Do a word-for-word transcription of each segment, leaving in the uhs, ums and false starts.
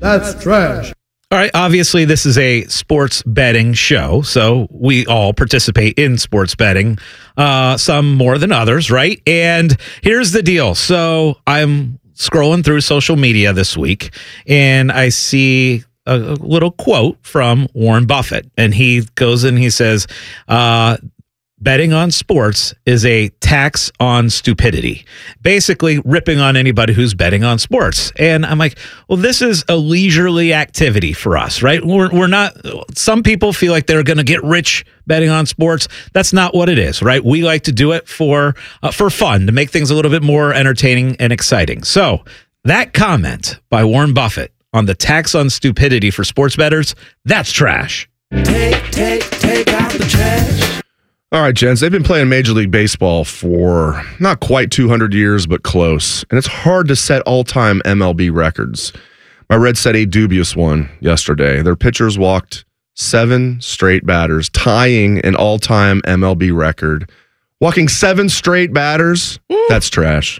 That's trash. All right, obviously this is a sports betting show, so we all participate in sports betting, uh, some more than others, right? And here's the deal. So I'm scrolling through social media this week, and I see a, a little quote from Warren Buffett, and he goes and he says, uh, betting on sports is a tax on stupidity, basically ripping on anybody who's betting on sports. And I'm like, well, this is a leisurely activity for us, right? We're, we're not, some people feel like they're going to get rich betting on sports. That's not what it is, right? We like to do it for, uh, for fun, to make things a little bit more entertaining and exciting. So that comment by Warren Buffett on the tax on stupidity for sports bettors, that's trash. Take, take, take out the trash. All right, gents, they've been playing Major League Baseball for not quite two hundred years, but close. And it's hard to set all-time M L B records. My Reds set a dubious one yesterday. Their pitchers walked seven straight batters, tying an all-time M L B record. Walking seven straight batters, Woo. That's trash.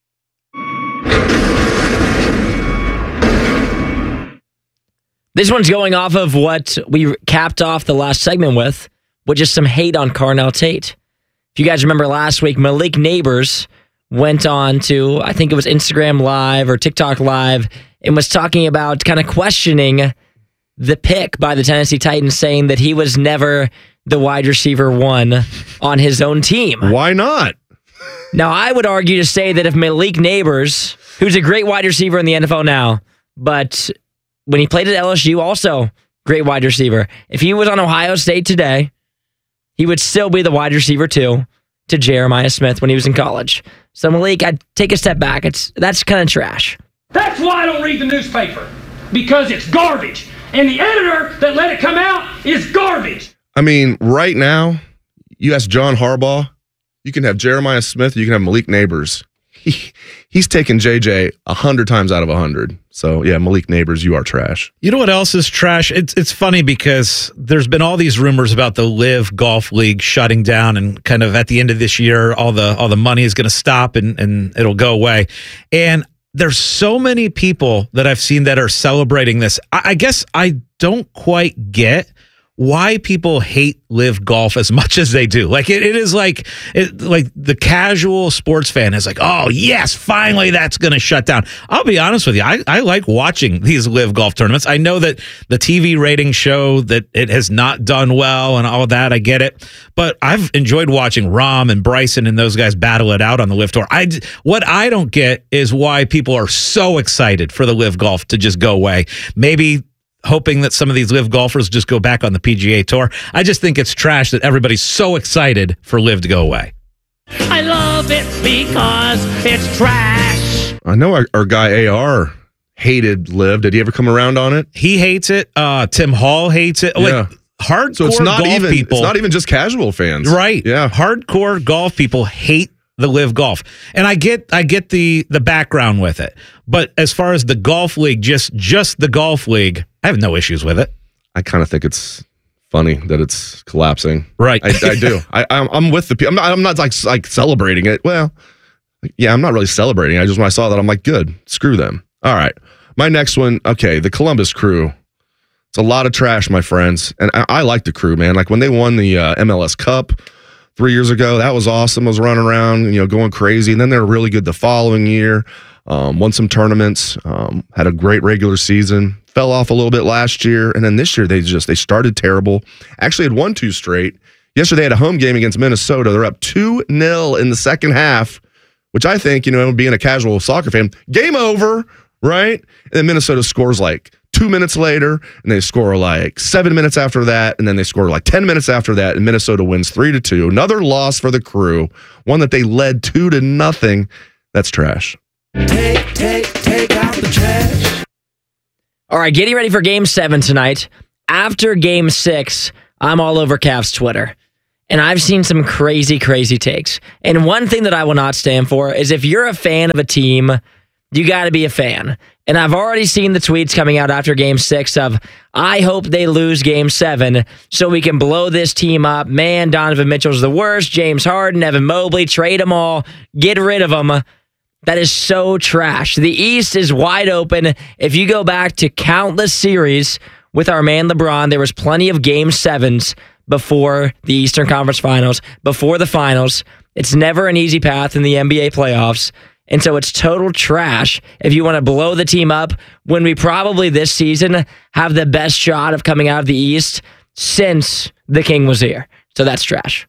This one's going off of what we capped off the last segment with, which is some hate on Carnell Tate. If you guys remember last week, Malik Neighbors went on to, I think it was Instagram Live or TikTok Live, and was talking about kind of questioning the pick by the Tennessee Titans, saying that he was never the wide receiver one on his own team. Why not? Now, I would argue to say that if Malik Neighbors, who's a great wide receiver in the N F L now, but when he played at L S U, also great wide receiver, if he was on Ohio State today, he would still be the wide receiver two to Jeremiah Smith when he was in college. So Malik, I'd take a step back. It's that's kind of trash. That's why I don't read the newspaper, because it's garbage. And the editor that let it come out is garbage. I mean, right now, you ask John Harbaugh, you can have Jeremiah Smith, you can have Malik Neighbors. He, he's taken J J a hundred times out of a hundred. So yeah, Malik Neighbors, you are trash. You know what else is trash? It's it's funny because there's been all these rumors about the Live Golf League shutting down, and kind of at the end of this year, all the all the money is going to stop and and it'll go away. And there's so many people that I've seen that are celebrating this. I, I guess I don't quite get why people hate Live Golf as much as they do. Like it, it is like it, like the casual sports fan is like, oh yes, finally that's going to shut down. I'll be honest with you, I, I like watching these Live Golf tournaments. I know that the T V ratings show that it has not done well and all that. I get it, but I've enjoyed watching Rahm and Bryson and those guys battle it out on the Live Tour. I what I don't get is why people are so excited for the Live Golf to just go away. Maybe hoping that some of these Live golfers just go back on the P G A Tour. I just think it's trash that everybody's so excited for Live to go away. I love it because it's trash. I know our, our guy A R hated Live. Did he ever come around on it? He hates it. Uh, Tim Hall hates it. Yeah. Like hardcore so it's not golf even, people. It's not even just casual fans. Right. Yeah. Hardcore golf people hate the Live Golf. And I get I get the the background with it. But as far as the golf league, just just the golf league, I have no issues with it. I kind of think it's funny that it's collapsing. Right. I, I do. I, I'm, I'm with the people. I'm not, I'm not like, like celebrating it. Well, yeah, I'm not really celebrating. I just, when I saw that, I'm like, good, screw them. All right. My next one. Okay. The Columbus Crew. It's a lot of trash, my friends. And I, I like the Crew, man. Like when they won the uh, M L S Cup three years ago, that was awesome. I was running around, you know, going crazy. And then they were really good the following year. Um, won some tournaments, um, had a great regular season, fell off a little bit last year. And then this year they just, they started terrible. Actually had won two straight. Yesterday they had a home game against Minnesota. They're up two nil in the second half, which I think, you know, being a casual soccer fan, game over, right? And then Minnesota scores like two minutes later, and they score like seven minutes after that, and then they score like ten minutes after that, and Minnesota wins three to two. Another loss for the Crew, one that they led two to nothing. That's trash. Take, take, take out the trash. All right, getting ready for Game seven tonight. After Game six, I'm all over Cavs Twitter. And I've seen some crazy, crazy takes. And one thing that I will not stand for is if you're a fan of a team, you got to be a fan. And I've already seen the tweets coming out after Game six of, I hope they lose Game seven so we can blow this team up. Man, Donovan Mitchell's the worst. James Harden, Evan Mobley, trade them all. Get rid of them. That is so trash. The East is wide open. If you go back to countless series with our man LeBron, there was plenty of game sevens before the Eastern Conference Finals, before the finals. It's never an easy path in the N B A playoffs. And so it's total trash if you want to blow the team up when we probably this season have the best shot of coming out of the East since the King was here. So that's trash.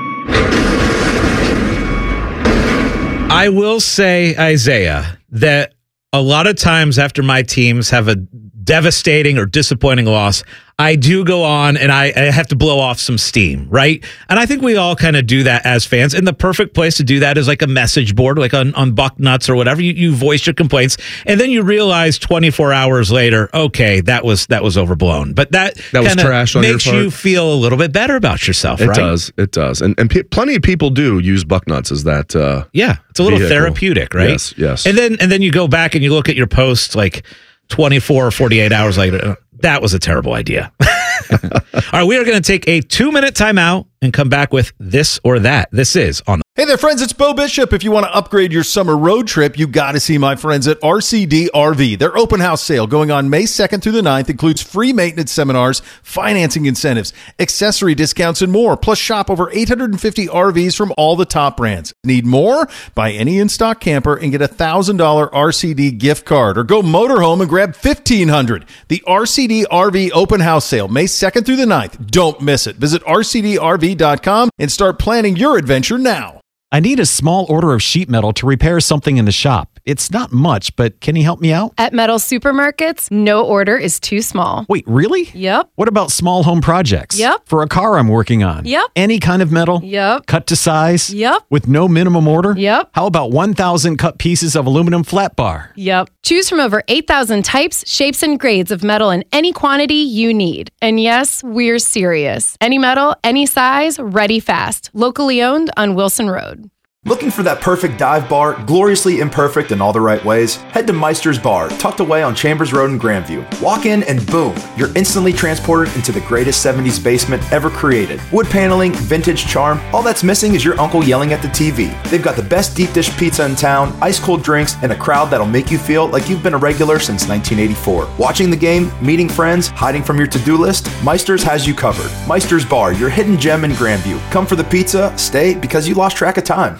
I will say, Isaiah, that a lot of times after my teams have a devastating or disappointing loss, I do go on and I, I have to blow off some steam, right? And I think we all kind of do that as fans. And the perfect place to do that is like a message board, like on, on Bucknuts or whatever. You, you voice your complaints, and then you realize twenty-four hours later, okay, that was that was overblown. But that, That was trash on your makes part. you feel a little bit better about yourself, It right? does. It does. And and pe- plenty of people do use Bucknuts as that. Uh, Yeah, it's a little vehicle. therapeutic, right? Yes, yes. And then and then you go back and you look at your post like twenty-four or forty-eight hours later. That was a terrible idea. All right, we are going to take a two-minute timeout and come back with this or that. This is on. Hey there, friends. It's Bo Bishop. If you want to upgrade your summer road trip, you got to see my friends at R C D R V. Their open house sale going on May second through the ninth includes free maintenance seminars, financing incentives, accessory discounts, and more. Plus, shop over eight hundred fifty R Vs from all the top brands. Need more? Buy any in-stock camper and get a one thousand dollars R C D gift card. Or go motorhome and grab fifteen hundred dollars. The R C D R V open house sale, May second through the ninth. Don't miss it. Visit R C D R V dot com and start planning your adventure now. I need a small order of sheet metal to repair something in the shop. It's not much, but can you help me out? At Metal Supermarkets, no order is too small. Wait, really? Yep. What about small home projects? Yep. For a car I'm working on? Yep. Any kind of metal? Yep. Cut to size? Yep. With no minimum order? Yep. How about one thousand cut pieces of aluminum flat bar? Yep. Choose from over eight thousand types, shapes, and grades of metal in any quantity you need. And yes, we're serious. Any metal, any size, ready fast. Locally owned on Wilson Road. Looking for that perfect dive bar, gloriously imperfect in all the right ways? Head to Meister's Bar, tucked away on Chambers Road in Grandview. Walk in and boom, you're instantly transported into the greatest seventies basement ever created. Wood paneling, vintage charm, all that's missing is your uncle yelling at the T V. They've got the best deep dish pizza in town, ice cold drinks, and a crowd that'll make you feel like you've been a regular since nineteen eighty-four. Watching the game, meeting friends, hiding from your to-do list, Meister's has you covered. Meister's Bar, your hidden gem in Grandview. Come for the pizza, stay because you lost track of time.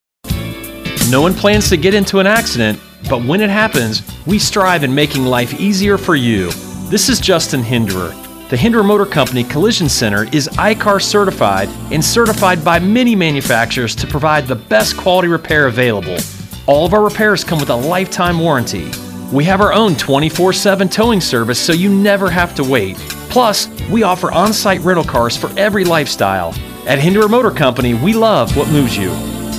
No one plans to get into an accident, but when it happens, we strive in making life easier for you. This is Justin Hinderer. The Hinderer Motor Company Collision Center is I C A R certified and certified by many manufacturers to provide the best quality repair available. All of our repairs come with a lifetime warranty. We have our own twenty-four seven towing service so you never have to wait. Plus, we offer on-site rental cars for every lifestyle. At Hinderer Motor Company, we love what moves you.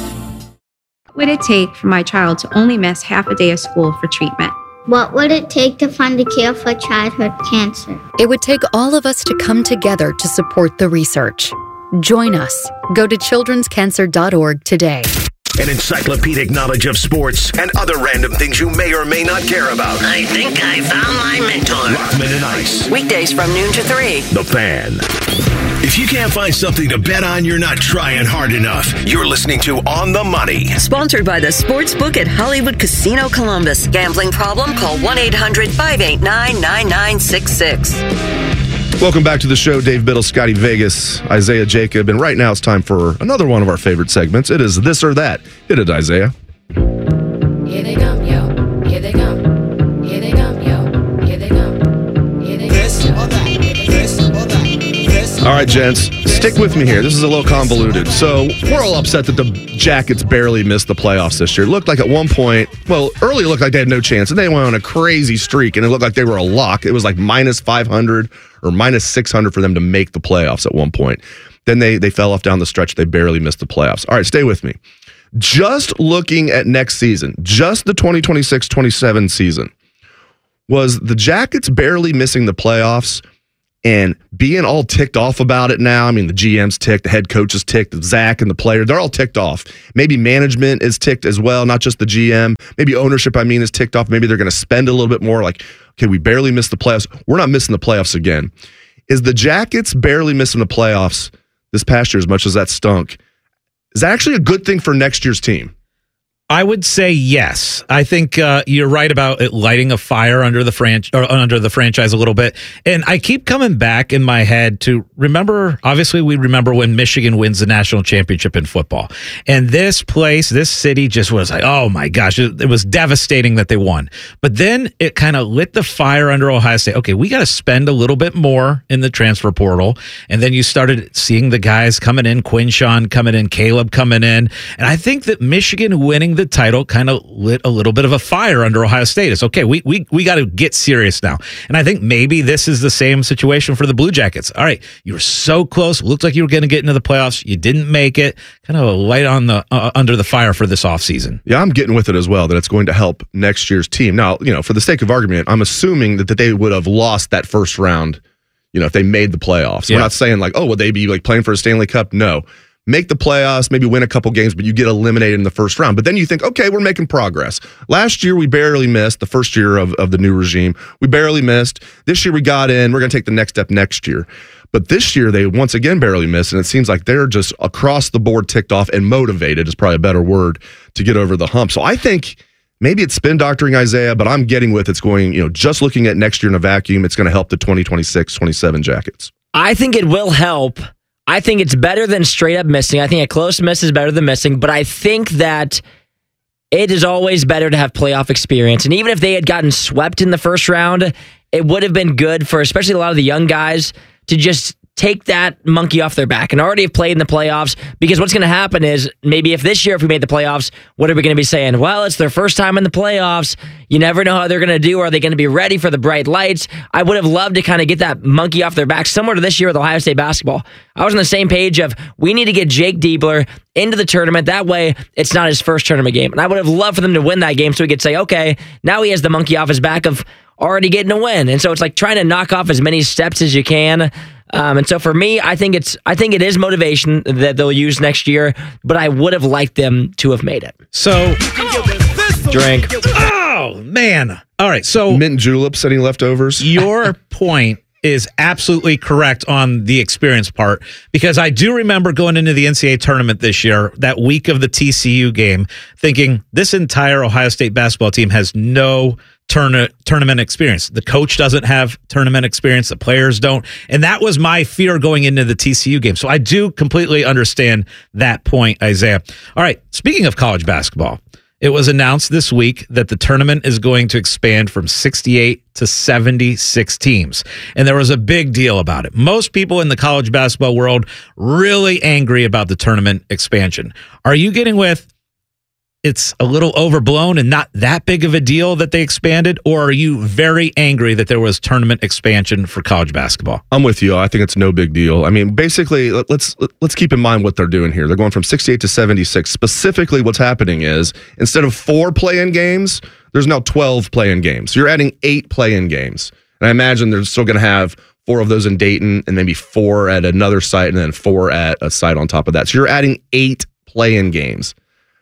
What would it take for my child to only miss half a day of school for treatment? What would it take to fund a cure for childhood cancer? It would take all of us to come together to support the research. Join us. Go to children's cancer dot org today. An encyclopedic knowledge of sports and other random things you may or may not care about. I think I found my mentor. Rockman and Ice. Weekdays from noon to three. The Fan. If you can't find something to bet on, you're not trying hard enough. You're listening to On the Money. Sponsored by the Sportsbook at Hollywood Casino Columbus. Gambling problem? Call one eight hundred five eight nine nine nine six six. Welcome back to the show. Dave Biddle, Scotty Vegas, Isaiah Jacob. And right now it's time for another one of our favorite segments. It is This or That. Hit it, Isaiah. Here they come, yo. Here they come. Here they come, yo. Here they come. Here they come. This or that. This or that. This. All right, gents, stick with me here. This is a little convoluted. So we're all upset that the Jackets barely missed the playoffs this year. It looked like at one point, well, early it looked like they had no chance, and they went on a crazy streak, and it looked like they were a lock. It was like minus five hundred or minus six hundred for them to make the playoffs at one point. Then they they fell off down the stretch. They barely missed the playoffs. All right, stay with me. Just looking at next season, just the twenty twenty-six twenty-seven season, was the Jackets barely missing the playoffs and being all ticked off about it now. I mean, the G M's ticked, the head coach is ticked, Zach and the player, they're all ticked off. Maybe management is ticked as well, not just the G M. Maybe ownership, I mean, is ticked off. Maybe they're going to spend a little bit more. Like, okay, we barely missed the playoffs. We're not missing the playoffs again. Is the Jackets barely missing the playoffs this past year, as much as that stunk, is that actually a good thing for next year's team? I would say yes. I think uh, you're right about it lighting a fire under the franch- or under the franchise a little bit. And I keep coming back in my head to remember, obviously we remember when Michigan wins the national championship in football. And this place, this city just was like, oh my gosh, it, it was devastating that they won. But then it kind of lit the fire under Ohio State. Okay, we got to spend a little bit more in the transfer portal. And then you started seeing the guys coming in, Quinshawn coming in, Caleb coming in. And I think that Michigan winning the title kind of lit a little bit of a fire under Ohio State. It's okay. We we we got to get serious now. And I think maybe this is the same situation for the Blue Jackets. All right, you were so close. Looked like you were going to get into the playoffs. You didn't make it. Kind of a light on the uh, under the fire for this offseason. Yeah, I'm getting with it as well, that it's going to help next year's team. Now, you know, for the sake of argument, I'm assuming that, that they would have lost that first round, you know, if they made the playoffs. Yeah. We're not saying like, oh, would they be like playing for a Stanley Cup? No. Make the playoffs, maybe win a couple games, but you get eliminated in the first round. But then you think, okay, we're making progress. Last year, we barely missed, the first year of, of the new regime. We barely missed. This year, we got in. We're going to take the next step next year. But this year, they once again barely missed, and it seems like they're just across the board ticked off and motivated is probably a better word to get over the hump. So I think maybe it's spin doctoring Isaiah, but I'm getting with it's going, you know, just looking at next year in a vacuum, it's going to help the twenty twenty-six twenty-seven Jackets. I think it will help. I think it's better than straight up missing. I think a close miss is better than missing, but I think that it is always better to have playoff experience. And even if they had gotten swept in the first round, it would have been good for especially a lot of the young guys to just take that monkey off their back and already have played in the playoffs, because what's going to happen is maybe if this year, if we made the playoffs, what are we going to be saying? Well, it's their first time in the playoffs. You never know how they're going to do. Are they going to be ready for the bright lights? I would have loved to kind of get that monkey off their back, similar to this year with Ohio State basketball. I was on the same page of we need to get Jake Diebler into the tournament. That way, it's not his first tournament game. And I would have loved for them to win that game so we could say, okay, now he has the monkey off his back of already getting a win. And so it's like trying to knock off as many steps as you can. Um, and so for me, I think it's I think it is motivation that they'll use next year, but I would have liked them to have made it. So drink. Oh man. All right. So mint juleps, any leftovers? Your point is absolutely correct on the experience part, because I do remember going into the N C double A tournament this year, that week of the T C U game, thinking this entire Ohio State basketball team has no Tourna- tournament experience. The coach doesn't have tournament experience. The players don't. And that was my fear going into the T C U game. So I do completely understand that point, Isaiah. All right. Speaking of college basketball, it was announced this week that the tournament is going to expand from sixty-eight to seventy-six teams. And there was a big deal about it. Most people in the college basketball world really angry about the tournament expansion. Are you getting with it's a little overblown and not that big of a deal that they expanded, or are you very angry that there was tournament expansion for college basketball? I'm with you. I think it's no big deal. I mean, basically, let's let's keep in mind what they're doing here. They're going from sixty-eight to seventy-six. Specifically, what's happening is instead of four play-in games, there's now twelve play-in games. So you're adding eight play-in games. And I imagine they're still going to have four of those in Dayton and maybe four at another site and then four at a site on top of that. So you're adding eight play-in games.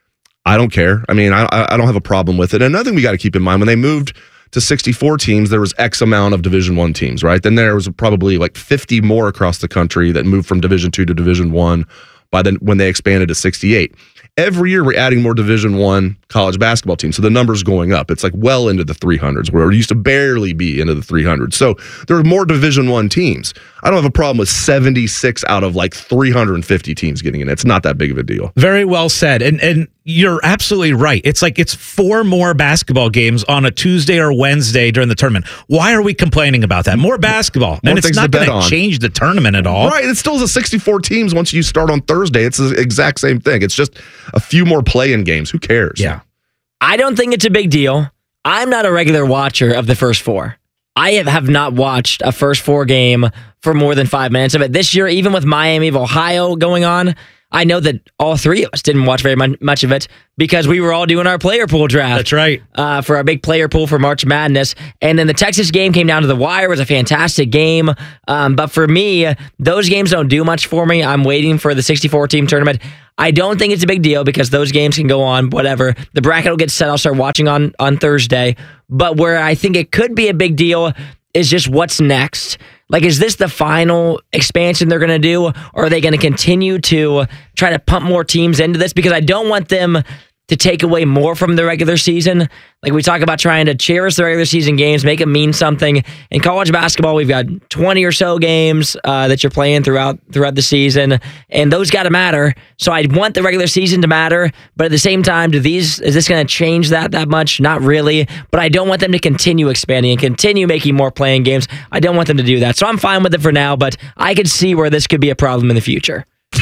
I don't care. I mean, I I don't have a problem with it. Another thing we got to keep in mind, when they moved to sixty-four teams, there was X amount of Division One teams, right? Then there was probably like fifty more across the country that moved from Division Two to Division One by then when they expanded to sixty-eight. Every year, we're adding more Division One college basketball teams, so the number's going up. It's like well into the three hundreds, where it used to barely be into the three hundreds. So there are more Division One teams. I don't have a problem with seventy-six out of like three hundred fifty teams getting in. It's not that big of a deal. Very well said. And and you're absolutely right. It's like it's four more basketball games on a Tuesday or Wednesday during the tournament. Why are we complaining about that? More basketball. More and it's not going to change the tournament at all. Right. It still is a sixty-four teams once you start on Thursday. It's the exact same thing. It's just a few more play-in games. Who cares? Yeah. I don't think it's a big deal. I'm not a regular watcher of the first four. I have, have not watched a first four game for more than five minutes of it. This year, even with Miami of Ohio going on, I know that all three of us didn't watch very much of it because we were all doing our player pool draft. That's right. Uh, for our big player pool for March Madness. And then the Texas game came down to the wire. It was a fantastic game. Um, but for me, those games don't do much for me. I'm waiting for the sixty-four team tournament. I don't think it's a big deal because those games can go on, whatever. The bracket will get set. I'll start watching on, on Thursday. But where I think it could be a big deal is just what's next. Like, is this the final expansion they're going to do? Or are they going to continue to try to pump more teams into this? Because I don't want them to take away more from the regular season. Like we talk about trying to cherish the regular season games, make it mean something. In college basketball, we've got twenty or so games uh, that you're playing throughout throughout the season, and those got to matter. So I want the regular season to matter, but at the same time, do these is this going to change that that much? Not really, but I don't want them to continue expanding and continue making more playing games. I don't want them to do that. So I'm fine with it for now, but I could see where this could be a problem in the future.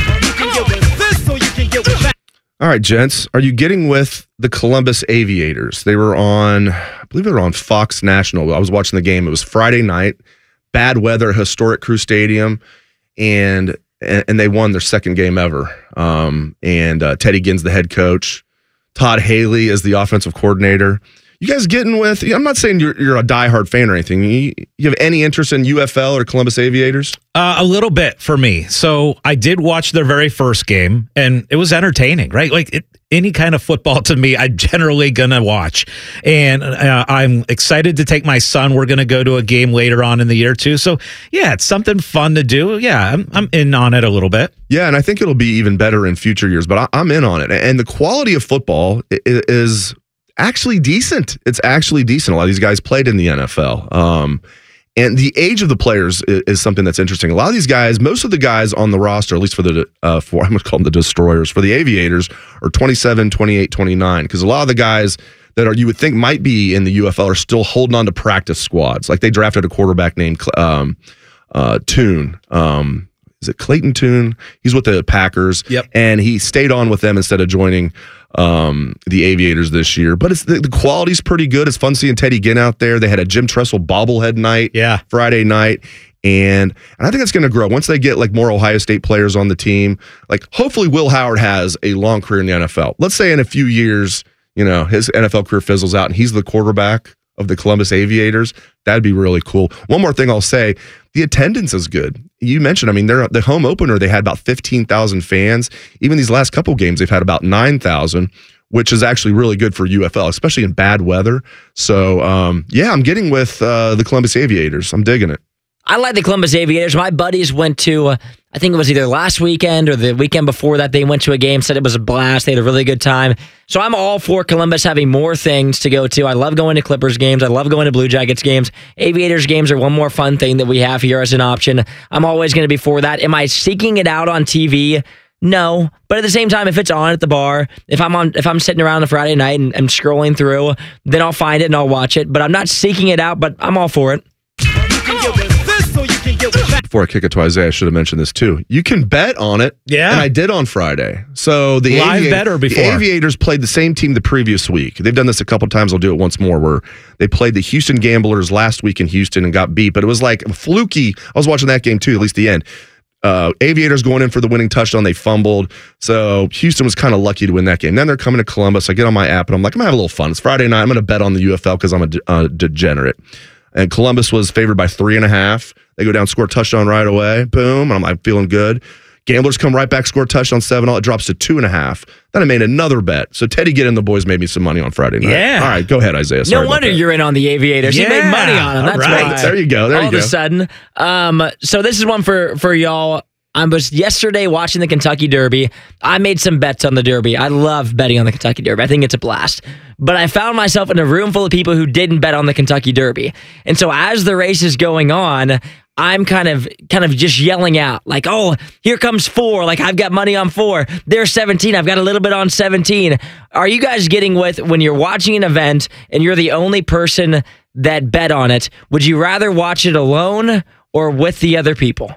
All right, gents, are you getting with the Columbus Aviators? They were on, I believe they were on Fox National. I was watching the game. It was Friday night, bad weather, historic Crew Stadium, and and they won their second game ever. Um, and uh, Teddy Ginn's the head coach. Todd Haley is the offensive coordinator. You guys getting with, I'm not saying you're, you're a diehard fan or anything. You, you have any interest in U F L or Columbus Aviators? Uh, a little bit for me. So I did watch their very first game, and it was entertaining, right? Like it, any kind of football to me, I'm generally going to watch. And uh, I'm excited to take my son. We're going to go to a game later on in the year, too. So, yeah, it's something fun to do. Yeah, I'm, I'm in on it a little bit. Yeah, and I think it'll be even better in future years, but I, I'm in on it. And the quality of football is actually decent. It's actually decent. A lot of these guys played in the N F L. Um, and the age of the players is, is something that's interesting. A lot of these guys, most of the guys on the roster, at least for the, uh, for I'm going to call them the Destroyers, for the Aviators, are twenty-seven, twenty-eight, twenty-nine. Because a lot of the guys that are you would think might be in the U F L are still holding on to practice squads. Like they drafted a quarterback named um, uh, Tune. Um, is it Clayton Tune? He's with the Packers. Yep. And he stayed on with them instead of joining um, the Aviators this year. But it's the, the quality's pretty good. It's fun seeing Teddy Ginn out there. They had a Jim Tressel bobblehead night yeah. Friday night. And, and I think it's going to grow. Once they get like more Ohio State players on the team, like hopefully Will Howard has a long career in the N F L. Let's say in a few years, you know, his N F L career fizzles out and he's the quarterback of the Columbus Aviators. That'd be really cool. One more thing I'll say, the attendance is good. You mentioned, I mean, they're the home opener, they had about fifteen thousand fans. Even these last couple games, they've had about nine thousand, which is actually really good for U F L, especially in bad weather. So, um, yeah, I'm getting with uh, the Columbus Aviators. I'm digging it. I like the Columbus Aviators. My buddies went to, uh, I think it was either last weekend or the weekend before that, they went to a game, said it was a blast. They had a really good time. So I'm all for Columbus having more things to go to. I love going to Clippers games. I love going to Blue Jackets games. Aviators games are one more fun thing that we have here as an option. I'm always going to be for that. Am I seeking it out on T V? No, but at the same time, if it's on at the bar, if I'm on, if I'm sitting around on a Friday night and I'm scrolling through, then I'll find it and I'll watch it. But I'm not seeking it out, but I'm all for it. Before I kick it to Isaiah, I should have mentioned this too. You can bet on it. Yeah. And I did on Friday. So the, Live Aviat- bet or before? the Aviators played the same team the previous week. They've done this a couple times. I'll do it once more, where they played the Houston Gamblers last week in Houston and got beat. But it was like fluky. I was watching that game too, at least the end. Uh, Aviators going in for the winning touchdown. They fumbled. So Houston was kind of lucky to win that game. Then they're coming to Columbus. I get on my app and I'm like, I'm going to have a little fun. It's Friday night. I'm going to bet on the U F L because I'm a de- uh, degenerate. And Columbus was favored by three and a half. They go down, score a touchdown right away. Boom. And I'm like, feeling good. Gamblers come right back, score a touchdown, seven all. It drops to two and a half. Then I made another bet. So Teddy Ginn and the boys made me some money on Friday night. Yeah. All right, go ahead, Isaiah. Sorry No wonder about that. you're in on the Aviators. Yeah. You made money on them. That's All right. why. There you go. There All you of go. a sudden. Um, so this is one for, for y'all. I was yesterday watching the Kentucky Derby. I made some bets on the Derby. I love betting on the Kentucky Derby. I think it's a blast. But I found myself in a room full of people who didn't bet on the Kentucky Derby. And so as the race is going on, I'm kind of kind of just yelling out like, oh, here comes four. Like, I've got money on four. There's seventeen. I've got a little bit on seventeen. Are you guys getting with when you're watching an event and you're the only person that bet on it? Would you rather watch it alone or with the other people?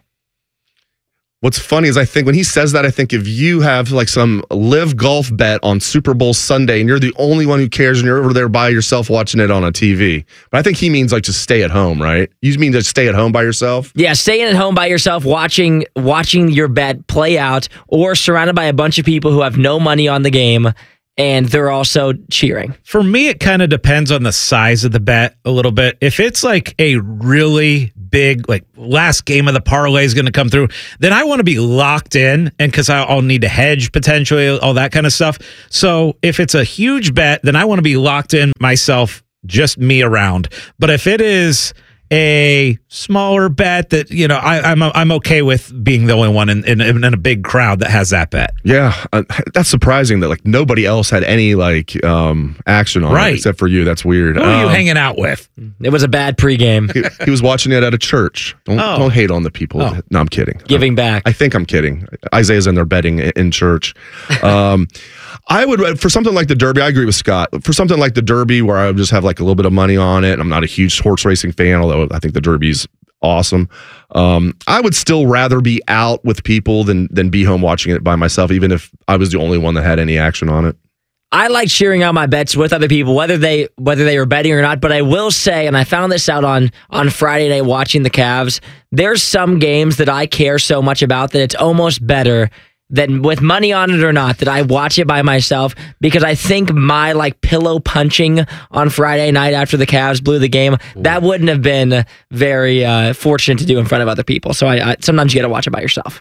What's funny is I think when he says that, I think if you have like some live golf bet on Super Bowl Sunday and you're the only one who cares and you're over there by yourself watching it on a T V. But I think he means like just stay at home, right? You mean just stay at home by yourself? Yeah, staying at home by yourself, watching watching your bet play out, or surrounded by a bunch of people who have no money on the game and they're also cheering. For me, it kind of depends on the size of the bet a little bit. If it's like a really big, like last game of the parlay is going to come through, then I want to be locked in, and because I'll need to hedge potentially, all that kind of stuff. So if it's a huge bet, then I want to be locked in myself, just me around. But if it is a smaller bet that, you know, I, I'm I'm okay with being the only one in, in, in a big crowd that has that bet. Yeah, uh, that's surprising that like nobody else had any like um, action on Right. it except for you. That's weird. Who are you Um, hanging out with? It was a bad pregame. he, he was watching it at a church. Don't Oh. don't hate on the people. Oh. No, I'm kidding. Giving back. I think I'm kidding. Isaiah's in there betting i- in church. Um, I would, for something like the Derby, I agree with Scott. For something like the Derby, where I would just have like a little bit of money on it, and I'm not a huge horse racing fan, although I think the Derby's awesome. Um, I would still rather be out with people than than be home watching it by myself, even if I was the only one that had any action on it. I like sharing out my bets with other people, whether they whether they were betting or not. But I will say, and I found this out on on Friday night watching the Cavs, there's some games that I care so much about that it's almost better than with money on it or not, that I watch it by myself, because I think my like pillow punching on Friday night after the Cavs blew the game, that wouldn't have been very uh, fortunate to do in front of other people. So I, I sometimes you got to watch it by yourself.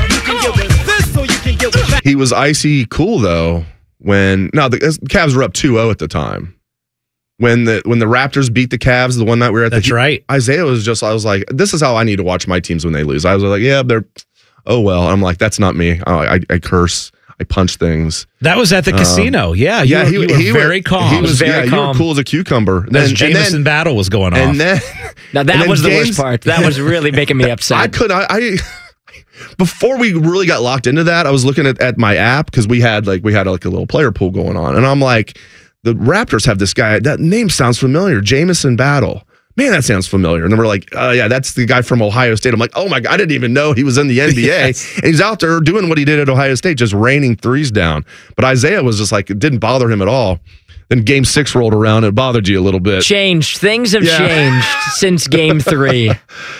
He was icy cool though when no the Cavs were up two oh at the time. When the when the Raptors beat the Cavs the one night we were at That's the right. Isaiah was just I was like, this is how I need to watch my teams when they lose. I was like, yeah, they're oh well. I'm like, that's not me. I, I, I curse. I punch things. That was at the Um, casino. Yeah, you yeah, were, he, you were he very was, calm. He was Very yeah, you calm. were cool as a cucumber. As Then, and Jameson then, battle was going off. and then Now and that then was the games- worst part. That was really making me upset. I could I, I before we really got locked into that, I was looking at, at my app because we had like we had like a little player pool going on, and I'm like, the Raptors have this guy. That name sounds familiar, Jameson Battle. Man, that sounds familiar. And then we're like, oh yeah, that's the guy from Ohio State. I'm like, oh my God, I didn't even know he was in the N B A. Yes. And he's out there doing what he did at Ohio State, just raining threes down. But Isaiah was just like, it didn't bother him at all. Then game six rolled around, and it bothered you a little bit. Changed. Things have Yeah. changed since game three.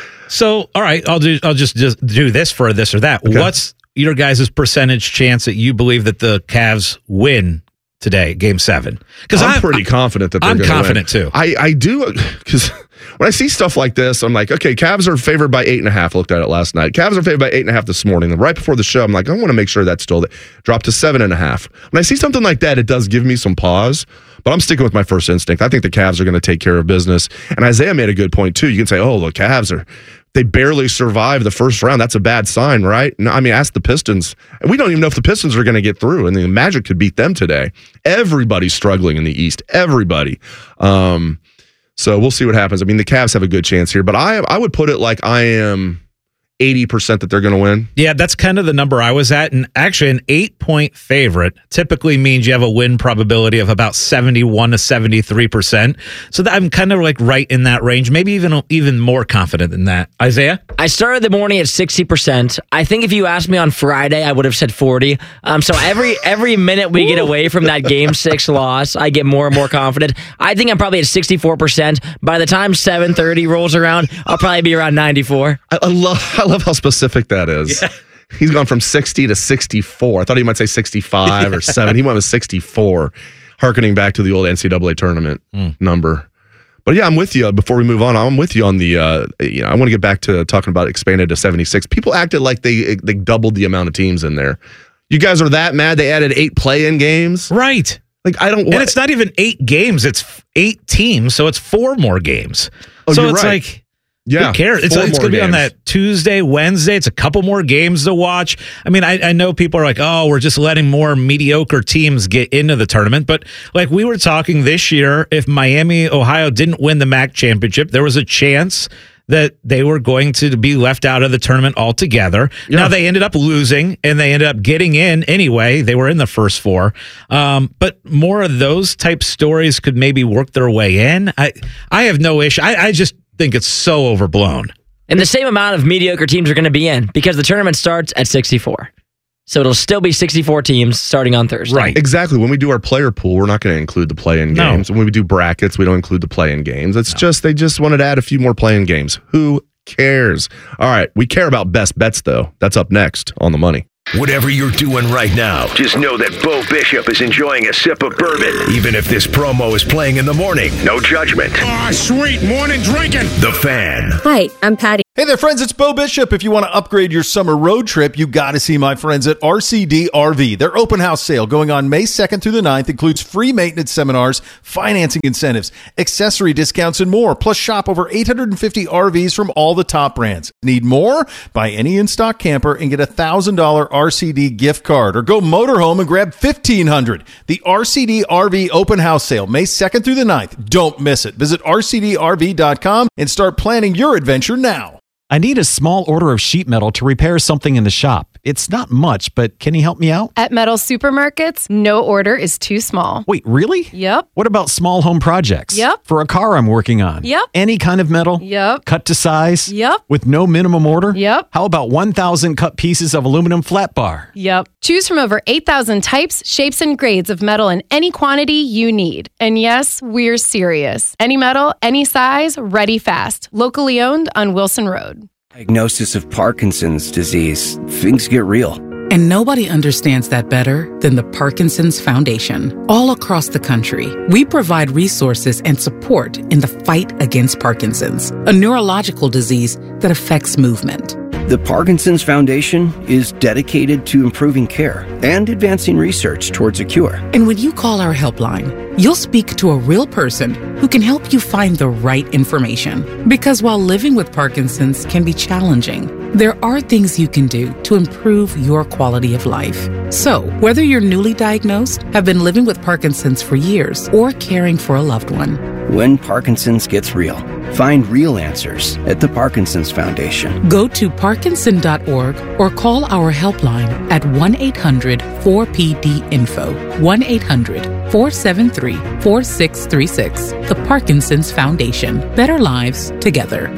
So, all right, I'll do. I'll just, just do this for this or that. Okay. What's your guys' percentage chance that you believe that the Cavs win today, Game Seven? Because I'm, pretty confident that they're I'm gonna confident win. too. I, I do because when I see stuff like this, I'm like, okay, Cavs are favored by eight and a half. Looked at it last night. Cavs are favored by eight and a half this morning. And right before the show, I'm like, I want to make sure that's still there. Dropped to seven and a half. When I see something like that, it does give me some pause. But I'm sticking with my first instinct. I think the Cavs are going to take care of business. And Isaiah made a good point too. You can say, oh, the Cavs are. They barely survived the first round. That's a bad sign, right? No, I mean, ask the Pistons. And we don't even know if the Pistons are going to get through. And the Magic could beat them today. Everybody's struggling in the East. Everybody. Um, so we'll see what happens. I mean, the Cavs have a good chance here, but I I would put it like I am eighty percent that they're going to win. Yeah, that's kind of the number I was at. And actually, an eight point favorite typically means you have a win probability of about seventy-one to seventy-three percent. So that I'm kind of like right in that range, maybe even even more confident than that. Isaiah? I started the morning at sixty percent. I think if you asked me on Friday, I would have said forty. Um, so every every minute we get away from that game six loss, I get more and more confident. I think I'm probably at sixty-four percent. By the time seven thirty rolls around, I'll probably be around ninety-four. I, I love I love how specific that is. Yeah. He's gone from sixty to sixty-four. I thought he might say sixty-five or seven. He went with sixty-four, hearkening back to the old N C double A tournament Mm. number. But yeah, I'm with you. Before we move on, I'm with you on the, uh, you know, I want to get back to talking about expanded to seventy-six. People acted like they they doubled the amount of teams in there. You guys are that mad they added eight play-in games? Right. Like, I don't And it's not even eight games, it's eight teams, so it's four more games. Oh, so you're it's right. like, Yeah, who cares? It's, four it's more going to be on games. that Tuesday, Wednesday. It's a couple more games to watch. I mean, I, I know people are like, oh, we're just letting more mediocre teams get into the tournament. But like we were talking this year, if Miami, Ohio didn't win the M A C championship, there was a chance that they were going to be left out of the tournament altogether. Yeah. Now they ended up losing and they ended up getting in anyway. They were in the first four. Um, but more of those type stories could maybe work their way in. I, I have no issue. I, I just think it's so overblown. And the same amount of mediocre teams are going to be in because the tournament starts at sixty-four. So it'll still be sixty-four teams starting on Thursday. Exactly. When we do our player pool, we're not going to include the play-in No. games. When we do brackets, we don't include the play-in games. It's just they just wanted to add a few more play-in games. Who cares? All right, we care about best bets though. That's up next on The Money. Whatever you're doing right now, just know that Bo Bishop is enjoying a sip of bourbon, even if this promo is playing in the morning. No judgment. Ah, sweet morning drinking. The Fan. Hi, I'm Patty. Hey there, friends. It's Bo Bishop. If you want to upgrade your summer road trip, you got to see my friends at R C D R V. Their open house sale going on May second through the ninth includes free maintenance seminars, financing incentives, accessory discounts, and more. Plus, shop over eight hundred fifty R Vs from all the top brands. Need more? Buy any in-stock camper and get a one thousand dollars R C D gift card. Or go motorhome and grab fifteen hundred dollars. The R C D R V open house sale, May second through the ninth. Don't miss it. Visit R C D R V dot com and start planning your adventure now. I need a small order of sheet metal to repair something in the shop. It's not much, but can you help me out? At Metal Supermarkets, no order is too small. Wait, really? Yep. What about small home projects? Yep. For a car I'm working on? Yep. Any kind of metal? Yep. Cut to size? Yep. With no minimum order? Yep. How about one thousand cut pieces of aluminum flat bar? Yep. Choose from over eight thousand types, shapes, and grades of metal in any quantity you need. And yes, we're serious. Any metal, any size, ready fast. Locally owned on Wilson Road. Diagnosis of Parkinson's disease. Things get real. And nobody understands that better than the Parkinson's Foundation. All across the country, we provide resources and support in the fight against Parkinson's, a neurological disease that affects movement. The Parkinson's Foundation is dedicated to improving care and advancing research towards a cure. And when you call our helpline, you'll speak to a real person who can help you find the right information. Because while living with Parkinson's can be challenging, there are things you can do to improve your quality of life. So, whether you're newly diagnosed, have been living with Parkinson's for years, or caring for a loved one, when Parkinson's gets real, find real answers at the Parkinson's Foundation. Go to parkinson dot org or call our helpline at one eight hundred four P D info, one eight hundred four seven three four six three six. The Parkinson's Foundation. Better lives together.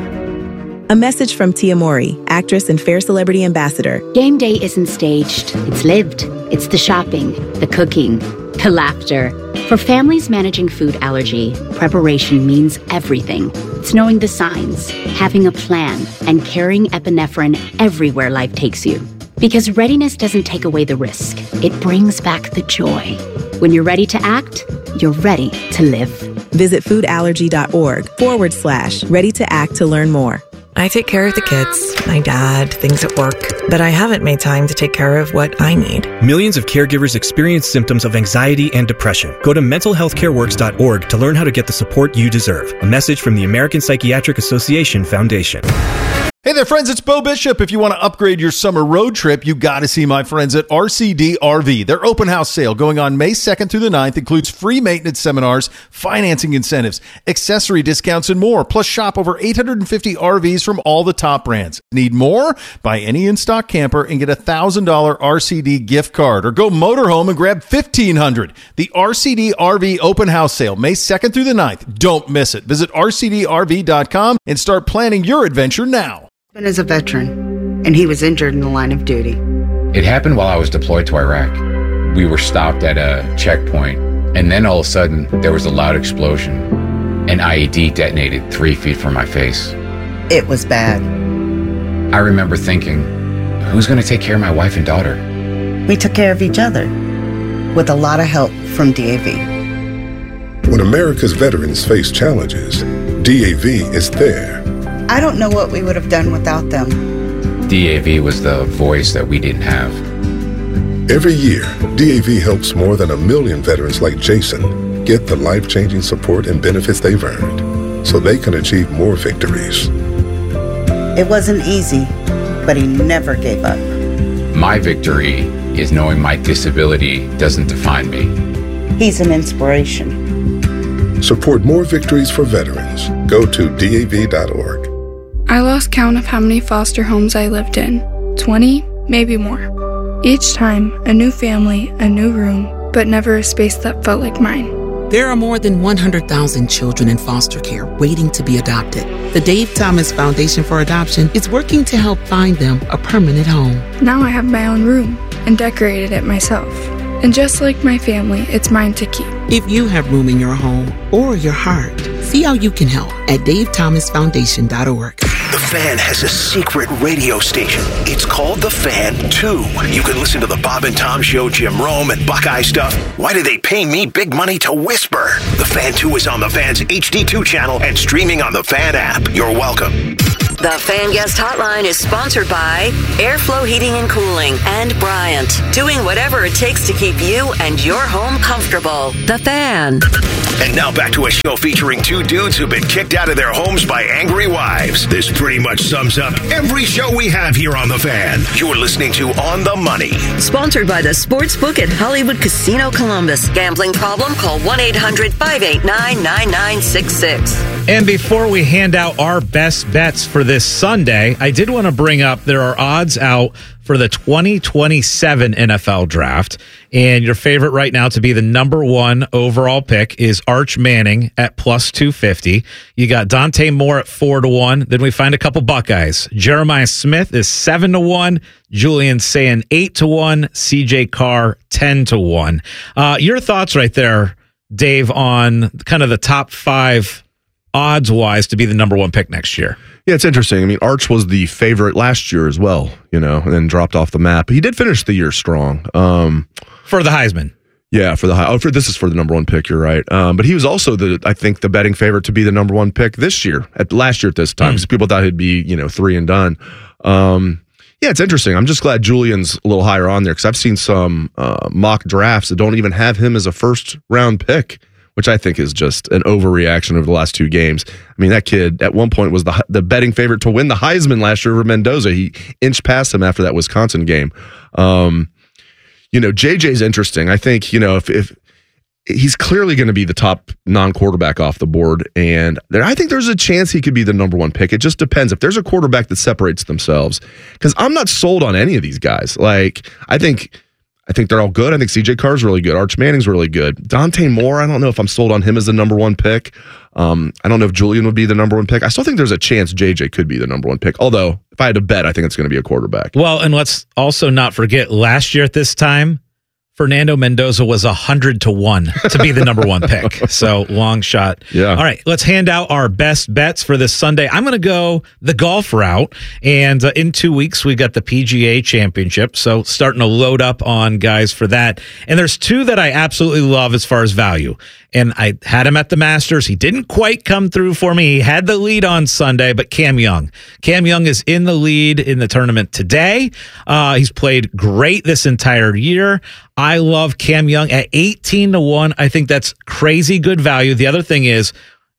A message from Tia Mori, actress and Fair Celebrity Ambassador. Game day isn't staged, it's lived. It's the shopping, the cooking, the laughter. For families managing food allergy, preparation means everything. It's knowing the signs, having a plan, and carrying epinephrine everywhere life takes you. Because readiness doesn't take away the risk, it brings back the joy. When you're ready to act, you're ready to live. Visit foodallergy.org forward slash ready to act to learn more. I take care of the kids, my dad, things at work, but I haven't made time to take care of what I need. Millions of caregivers experience symptoms of anxiety and depression. Go to mental health care works dot org to learn how to get the support you deserve. A message from the American Psychiatric Association Foundation. Hey there, friends. It's Bo Bishop. If you want to upgrade your summer road trip, you got to see my friends at R C D R V. Their open house sale going on May second through the ninth includes free maintenance seminars, financing incentives, accessory discounts, and more. Plus, shop over eight hundred fifty R Vs from all the top brands. Need more? Buy any in-stock camper and get a one thousand dollars R C D gift card. Or go motorhome and grab fifteen hundred dollars. The R C D R V open house sale, May second through the ninth. Don't miss it. Visit R C D R V dot com and start planning your adventure now. Is a veteran, and he was injured in the line of duty. It happened while I was deployed to Iraq. We were stopped at a checkpoint, and then all of a sudden, there was a loud explosion. An I E D detonated three feet from my face. It was bad. I remember thinking, who's going to take care of my wife and daughter? We took care of each other, with a lot of help from D A V. When America's veterans face challenges, D A V is there. I don't know what we would have done without them. D A V was the voice that we didn't have. Every year, D A V helps more than a million veterans like Jason get the life-changing support and benefits they've earned so they can achieve more victories. It wasn't easy, but he never gave up. My victory is knowing my disability doesn't define me. He's an inspiration. Support more victories for veterans. Go to D A V dot org. I lost count of how many foster homes I lived in. twenty, maybe more. Each time, a new family, a new room, but never a space that felt like mine. There are more than one hundred thousand children in foster care waiting to be adopted. The Dave Thomas Foundation for Adoption is working to help find them a permanent home. Now I have my own room and decorated it myself. And just like my family, it's mine to keep. If you have room in your home or your heart, see how you can help at dave thomas foundation dot org. The Fan has a secret radio station. It's called The Fan two. You can listen to the Bob and Tom Show, Jim Rome, and Buckeye stuff. Why do they pay me big money to whisper? The Fan two is on the Fan's H D two channel and streaming on the Fan app. You're welcome. The Fan Guest Hotline is sponsored by Airflow Heating and Cooling and Bryant, doing whatever it takes to keep you and your home comfortable. The Fan. And now back to a show featuring two dudes who've been kicked out of their homes by angry wives. This pretty much sums up every show we have here on The Fan. You're listening to On the Money. Sponsored by the Sportsbook at Hollywood Casino Columbus. Gambling problem? Call one eight hundred five eight nine nine nine six six. And before we hand out our best bets for this Sunday, I did want to bring up there are odds out for the twenty twenty-seven N F L draft. And your favorite right now to be the number one overall pick is Arch Manning at plus two fifty. You got Dante Moore at four to one. Then we find a couple Buckeyes. Jeremiah Smith is seven to one. Julian Sayin eight to one. C J Carr ten to one. Uh, your thoughts right there, Dave, on kind of the top five odds-wise to be the number one pick next year? Yeah, it's interesting. I mean, Arch was the favorite last year as well, you know, and then dropped off the map. He did finish the year strong. Um, for the Heisman. Yeah, for the oh, for this is for the number one pick. You're right. Um, but he was also the I think the betting favorite to be the number one pick this year. At last year at this time, because mm. people thought he'd be you know three and done. Um, yeah, it's interesting. I'm just glad Julian's a little higher on there because I've seen some uh, mock drafts that don't even have him as a first round pick, which I think is just an overreaction over the last two games. I mean, that kid at one point was the the betting favorite to win the Heisman last year over Mendoza. He inched past him after that Wisconsin game. Um, you know, J J's interesting. I think, you know, if, if he's clearly going to be the top non-quarterback off the board, and there, I think there's a chance he could be the number one pick. It just depends if there's a quarterback that separates themselves, because I'm not sold on any of these guys. Like, I think... I think they're all good. I think C J Carr's really good. Arch Manning's really good. Dante Moore, I don't know if I'm sold on him as the number one pick. Um, I don't know if Julian would be the number one pick. I still think there's a chance J J could be the number one pick. Although, if I had to bet, I think it's going to be a quarterback. Well, and let's also not forget, last year at this time, Fernando Mendoza was one hundred to one to be the number one pick. So, long shot. Yeah. All right, let's hand out our best bets for this Sunday. I'm going to go the golf route. And uh, in two weeks, we got the P G A Championship. So, starting to load up on guys for that. And there's two that I absolutely love as far as value. And I had him at the Masters. He didn't quite come through for me. He had the lead on Sunday, but Cam Young. Cam Young is in the lead in the tournament today. Uh, he's played great this entire year. I love Cam Young at eighteen to one. I think that's crazy good value. The other thing is,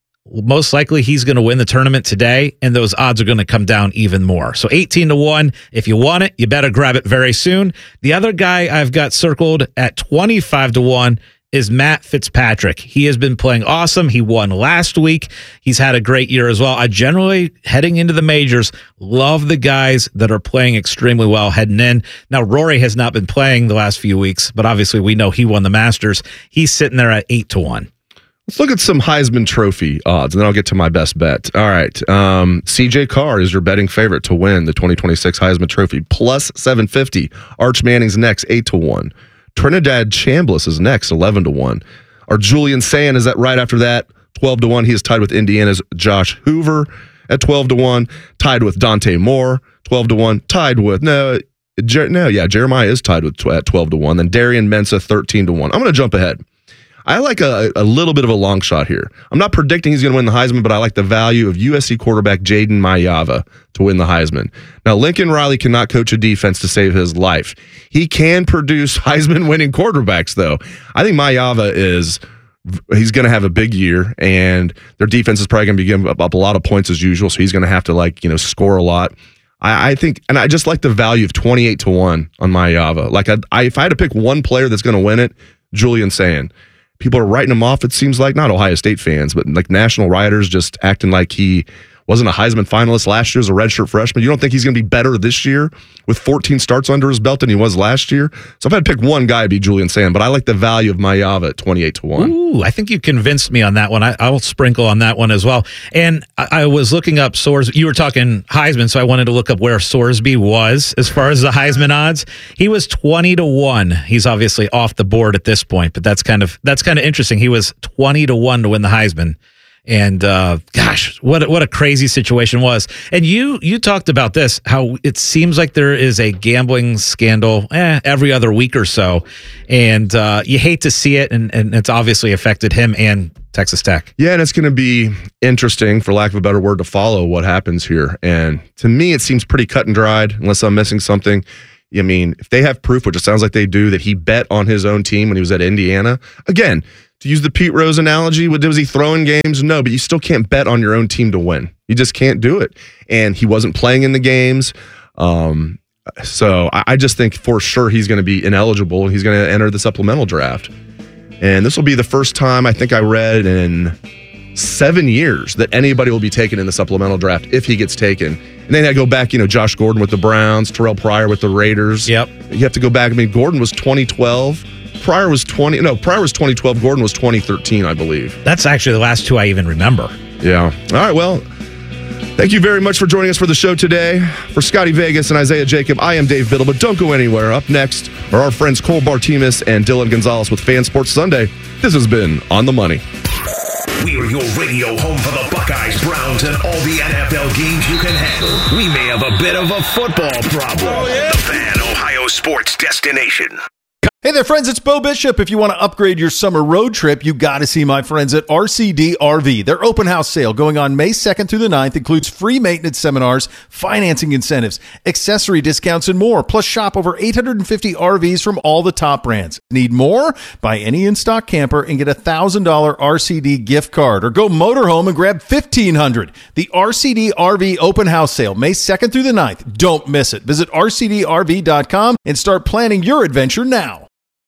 most likely he's going to win the tournament today, and those odds are going to come down even more. So eighteen to one, if you want it, you better grab it very soon. The other guy I've got circled at twenty-five to one is Matt Fitzpatrick. He has been playing awesome. He won last week. He's had a great year as well. I generally, heading into the majors, love the guys that are playing extremely well heading in. Now, Rory has not been playing the last few weeks, but obviously we know he won the Masters. He's sitting there at eight to one. Let's look at some Heisman Trophy odds, and then I'll get to my best bet. All right. Um, C J Carr is your betting favorite to win the twenty twenty-six Heisman Trophy, plus seven fifty. Arch Manning's next, eight to one. Trinidad Chambliss is next, eleven to one. Our Julian Sayin is that right after that, twelve to one. He is tied with Indiana's Josh Hoover at twelve to one. Tied with Dante Moore, twelve to one. Tied with, no, Jer- no, yeah, Jeremiah is tied with at twelve to one. Then Darian Mensah, thirteen to one. I'm going to jump ahead. I like a, a little bit of a long shot here. I'm not predicting he's going to win the Heisman, but I like the value of U S C quarterback Jaden Mayava to win the Heisman. Now, Lincoln Riley cannot coach a defense to save his life. He can produce Heisman-winning quarterbacks, though. I think Mayava is he's going to have a big year, and their defense is probably going to be giving up, up a lot of points as usual, so he's going to have to, like, you know, score a lot. I, I think, and I just like the value of twenty-eight to one on Mayava. Like, I, I, if I had to pick one player that's going to win it, Julian Sayin. People are writing him off, it seems like, not Ohio State fans, but like national writers just acting like he wasn't a Heisman finalist last year as a redshirt freshman. You don't think he's going to be better this year with fourteen starts under his belt than he was last year? So if I had to pick one guy, it'd be Julian Sayin, but I like the value of Mayava at twenty-eight to one. Ooh, I think you convinced me on that one. I, I'll sprinkle on that one as well. And I, I was looking up Sorsby. You were talking Heisman, so I wanted to look up where Sorsby was as far as the Heisman odds. He was twenty to one. He's obviously off the board at this point, but that's kind of that's kind of interesting. He was twenty to one to win the Heisman. And uh, gosh, what what a crazy situation was. And you you talked about this, how it seems like there is a gambling scandal eh, every other week or so, and uh, you hate to see it, and, and it's obviously affected him and Texas Tech. Yeah, and it's going to be interesting, for lack of a better word, to follow what happens here. And to me, it seems pretty cut and dried, unless I'm missing something. I mean, if they have proof, which it sounds like they do, that he bet on his own team when he was at Indiana, again, to use the Pete Rose analogy, was he throwing games? No, but you still can't bet on your own team to win. You just can't do it. And he wasn't playing in the games. Um, so I, I just think for sure he's going to be ineligible. He's going to enter the supplemental draft. And this will be the first time I think I read in seven years that anybody will be taken in the supplemental draft if he gets taken. And then I go back, you know, Josh Gordon with the Browns, Terrell Pryor with the Raiders. Yep. You have to go back. I mean, Gordon was twenty twelve. Pryor was twenty. No, Pryor was twenty twelve. Gordon was twenty thirteen, I believe. That's actually the last two I even remember. Yeah. All right. Well, thank you very much for joining us for the show today. For Scotty Vegas and Isaiah Jacob, I am Dave Biddle, but don't go anywhere. Up next are our friends Cole Bartimas and Dylan Gonzalez with Fan Sports Sunday. This has been On the Money. We're your radio home for the Buckeyes, Browns, and all the N F L games you can handle. We may have a bit of a football problem. Oh, yeah. The Fan, Ohio sports destination. Hey there, friends. It's Bo Bishop. If you want to upgrade your summer road trip, you got to see my friends at R C D R V. Their open house sale going on May second through the ninth includes free maintenance seminars, financing incentives, accessory discounts, and more. Plus, shop over eight hundred fifty R Vs from all the top brands. Need more? Buy any in-stock camper and get a one thousand dollars R C D gift card. Or go motorhome and grab fifteen hundred dollars. The R C D R V open house sale, May second through the ninth. Don't miss it. Visit R C D R V dot com and start planning your adventure now.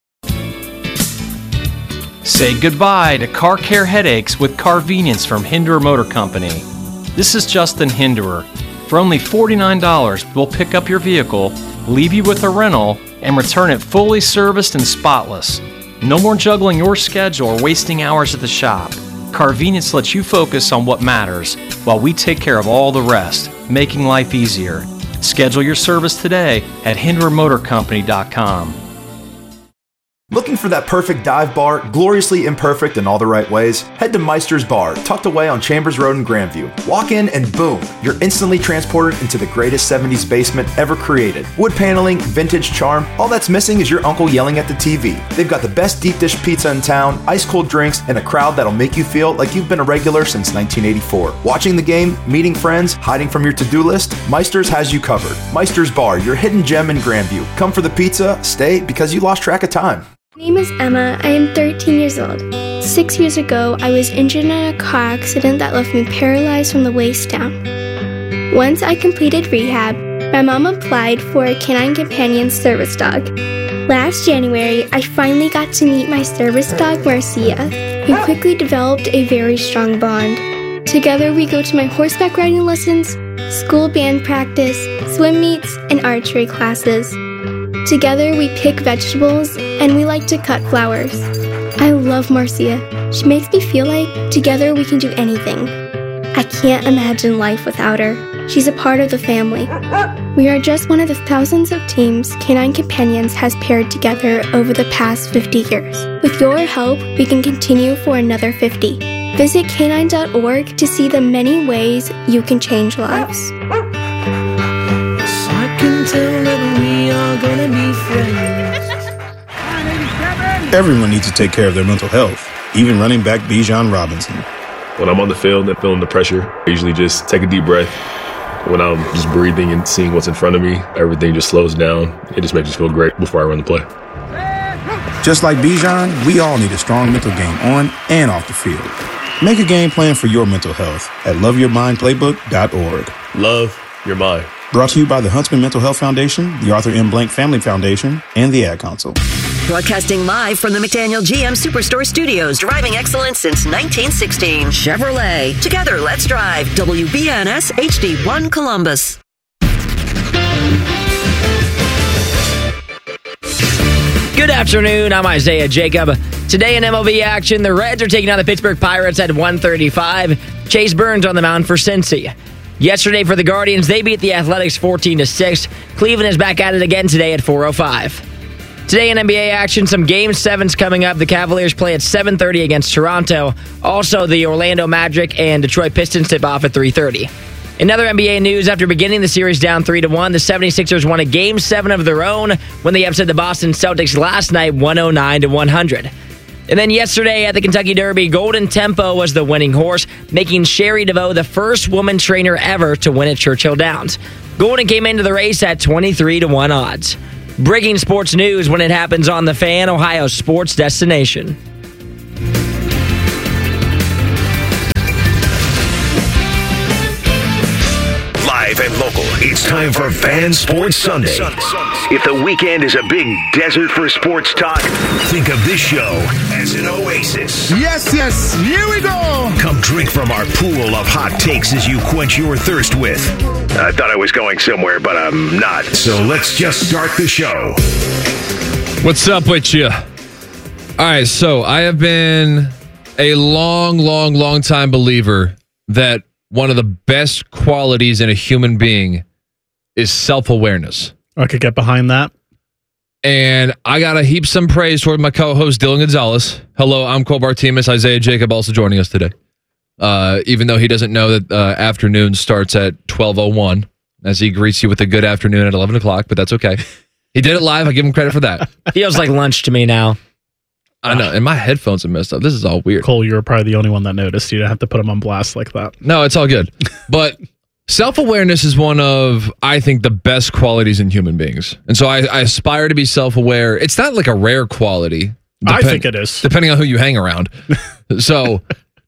Say goodbye to car care headaches with Carvenience from Hinderer Motor Company. This is Justin Hinderer. For only forty-nine dollars, we'll pick up your vehicle, leave you with a rental, and return it fully serviced and spotless. No more juggling your schedule or wasting hours at the shop. Carvenience lets you focus on what matters, while we take care of all the rest, making life easier. Schedule your service today at hinderer motor company dot com. Looking for that perfect dive bar, gloriously imperfect in all the right ways? Head to Meister's Bar, tucked away on Chambers Road in Grandview. Walk in and boom, you're instantly transported into the greatest seventies basement ever created. Wood paneling, vintage charm, all that's missing is your uncle yelling at the T V. They've got the best deep dish pizza in town, ice cold drinks, and a crowd that'll make you feel like you've been a regular since nineteen eighty-four. Watching the game, meeting friends, hiding from your to-do list, Meister's has you covered. Meister's Bar, your hidden gem in Grandview. Come for the pizza, stay because you lost track of time. My name is Emma. I am thirteen years old. Six years ago, I was injured in a car accident that left me paralyzed from the waist down. Once I completed rehab, my mom applied for a Canine Companion service dog. Last January, I finally got to meet my service dog, Marcia. We quickly developed a very strong bond. Together, we go to my horseback riding lessons, school band practice, swim meets, and archery classes. Together, we pick vegetables, and we like to cut flowers. I love Marcia. She makes me feel like together we can do anything. I can't imagine life without her. She's a part of the family. We are just one of the thousands of teams Canine Companions has paired together over the past fifty years. With your help, we can continue for another fifty. Visit canine dot org to see the many ways you can change lives. I can tell that we are gonna be friends. Everyone needs to take care of their mental health, even running back Bijan Robinson. When I'm on the field and feeling the pressure, I usually just take a deep breath. When I'm just breathing and seeing what's in front of me, everything just slows down. It just makes me feel great before I run the play. Just like Bijan, we all need a strong mental game on and off the field. Make a game plan for your mental health at love your mind playbook dot org. Love your mind. Brought to you by the Huntsman Mental Health Foundation, the Arthur M. Blank Family Foundation, and the Ad Council. Broadcasting live from the McDaniel G M Superstore Studios, driving excellence since nineteen sixteen. Chevrolet. Together, let's drive. W B N S H D one Columbus. Good afternoon. I'm Isaiah Jacob. Today in M L B action, the Reds are taking on the Pittsburgh Pirates at one thirty-five. Chase Burns on the mound for Cincy. Yesterday for the Guardians, they beat the Athletics fourteen to six. Cleveland is back at it again today at four oh five. Today in N B A action, some Game sevens coming up. The Cavaliers play at seven thirty against Toronto. Also, the Orlando Magic and Detroit Pistons tip off at three thirty. In other N B A news, after beginning the series down three to one, the seventy-sixers won a Game seven of their own when they upset the Boston Celtics last night one oh nine to one hundred. And then yesterday at the Kentucky Derby, Golden Tempo was the winning horse, making Sherry DeVoe the first woman trainer ever to win at Churchill Downs. Golden came into the race at twenty-three to one odds. Breaking sports news when it happens on The Fan, Ohio's sports destination. Live and local, it's time for Fan Sports Sunday. If the weekend is a big desert for sports talk, think of this show as an oasis. Yes, yes, here we go. Come drink from our pool of hot takes as you quench your thirst with. I thought I was going somewhere, but I'm not. So let's just start the show. What's up with you? All right, so I have been a long, long, long time believer that one of the best qualities in a human being is self-awareness. I could get behind that. And I got to heap some praise toward my co-host, Dylan Gonzalez. Hello, I'm Cole Bartimus. Isaiah Jacob also joining us today. Uh, even though he doesn't know that uh, afternoon starts at twelve oh one, as he greets you with a good afternoon at eleven o'clock, but that's okay. He did it live. I give him credit for that. Feels like lunch to me now. I know, and my headphones are messed up. This is all weird. Cole, you're probably the only one that noticed. You didn't have to put them on blast like that. No, it's all good. But self-awareness is one of, I think, the best qualities in human beings. And so I, I aspire to be self-aware. It's not like a rare quality. I think it is. Depending on who you hang around. So,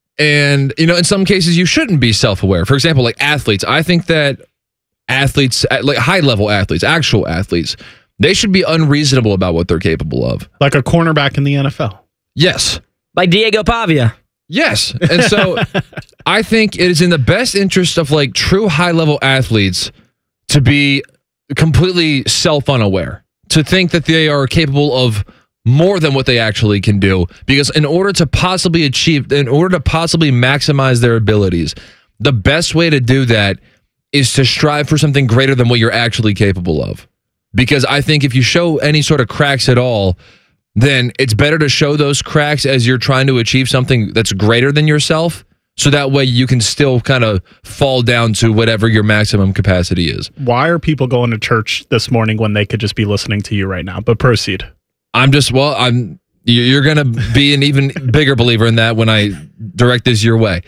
and, you know, in some cases, you shouldn't be self-aware. For example, like athletes. I think that athletes, like high-level athletes, actual athletes, they should be unreasonable about what they're capable of. Like a cornerback in the N F L. Yes. Like Diego Pavia. Yes. And so I think it is in the best interest of like true high-level athletes to be completely self-unaware, to think that they are capable of more than what they actually can do. Because in order to possibly achieve, in order to possibly maximize their abilities, the best way to do that is to strive for something greater than what you're actually capable of. Because I think if you show any sort of cracks at all, then it's better to show those cracks as you're trying to achieve something that's greater than yourself. So that way you can still kind of fall down to whatever your maximum capacity is. Why are people going to church this morning when they could just be listening to you right now? But proceed. I'm just, well, I'm. You're going to be an even bigger believer in that when I direct this your way.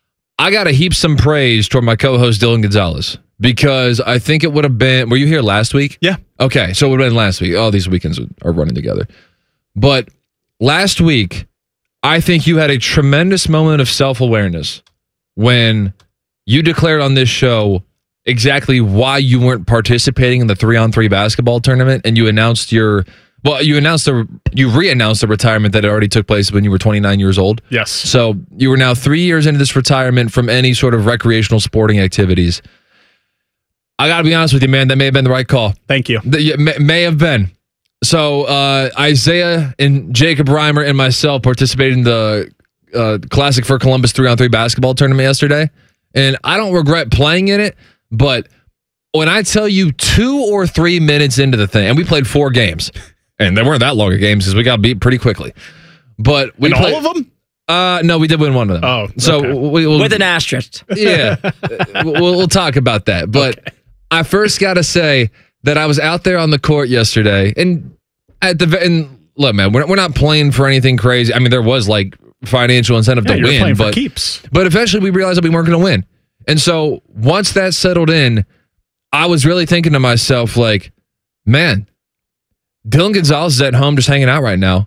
I got to heap some praise toward my co-host, Dylan Gonzalez. Because I think it would have been... Were you here last week? Yeah. Okay, so it would have been last week. All these weekends are running together. But last week, I think you had a tremendous moment of self-awareness when you declared on this show exactly why you weren't participating in the three-on-three basketball tournament, and you announced your... Well, you announced the... You re-announced the retirement that already took place when you were twenty-nine years old. Yes. So you were now three years into this retirement from any sort of recreational sporting activities. I got to be honest with you, man. That may have been the right call. Thank you. That may, may have been. So uh, Isaiah and Jacob Reimer and myself participated in the uh, Classic for Columbus three-on-three basketball tournament yesterday. And I don't regret playing in it, but when I tell you two or three minutes into the thing, and we played four games, and they weren't that long of games because we got beat pretty quickly. But we and played, all of them? Uh, no, we did win one of them. Oh, so okay. we, we'll, With an asterisk. Yeah, we'll, we'll talk about that. But okay. I first got to say that I was out there on the court yesterday, and at the and look, man, we're we're not playing for anything crazy. I mean, there was like financial incentive yeah, to you're win, playing but for keeps. But eventually, we realized that we weren't going to win, and so once that settled in, I was really thinking to myself, like, man, Dylan Gonzalez is at home just hanging out right now,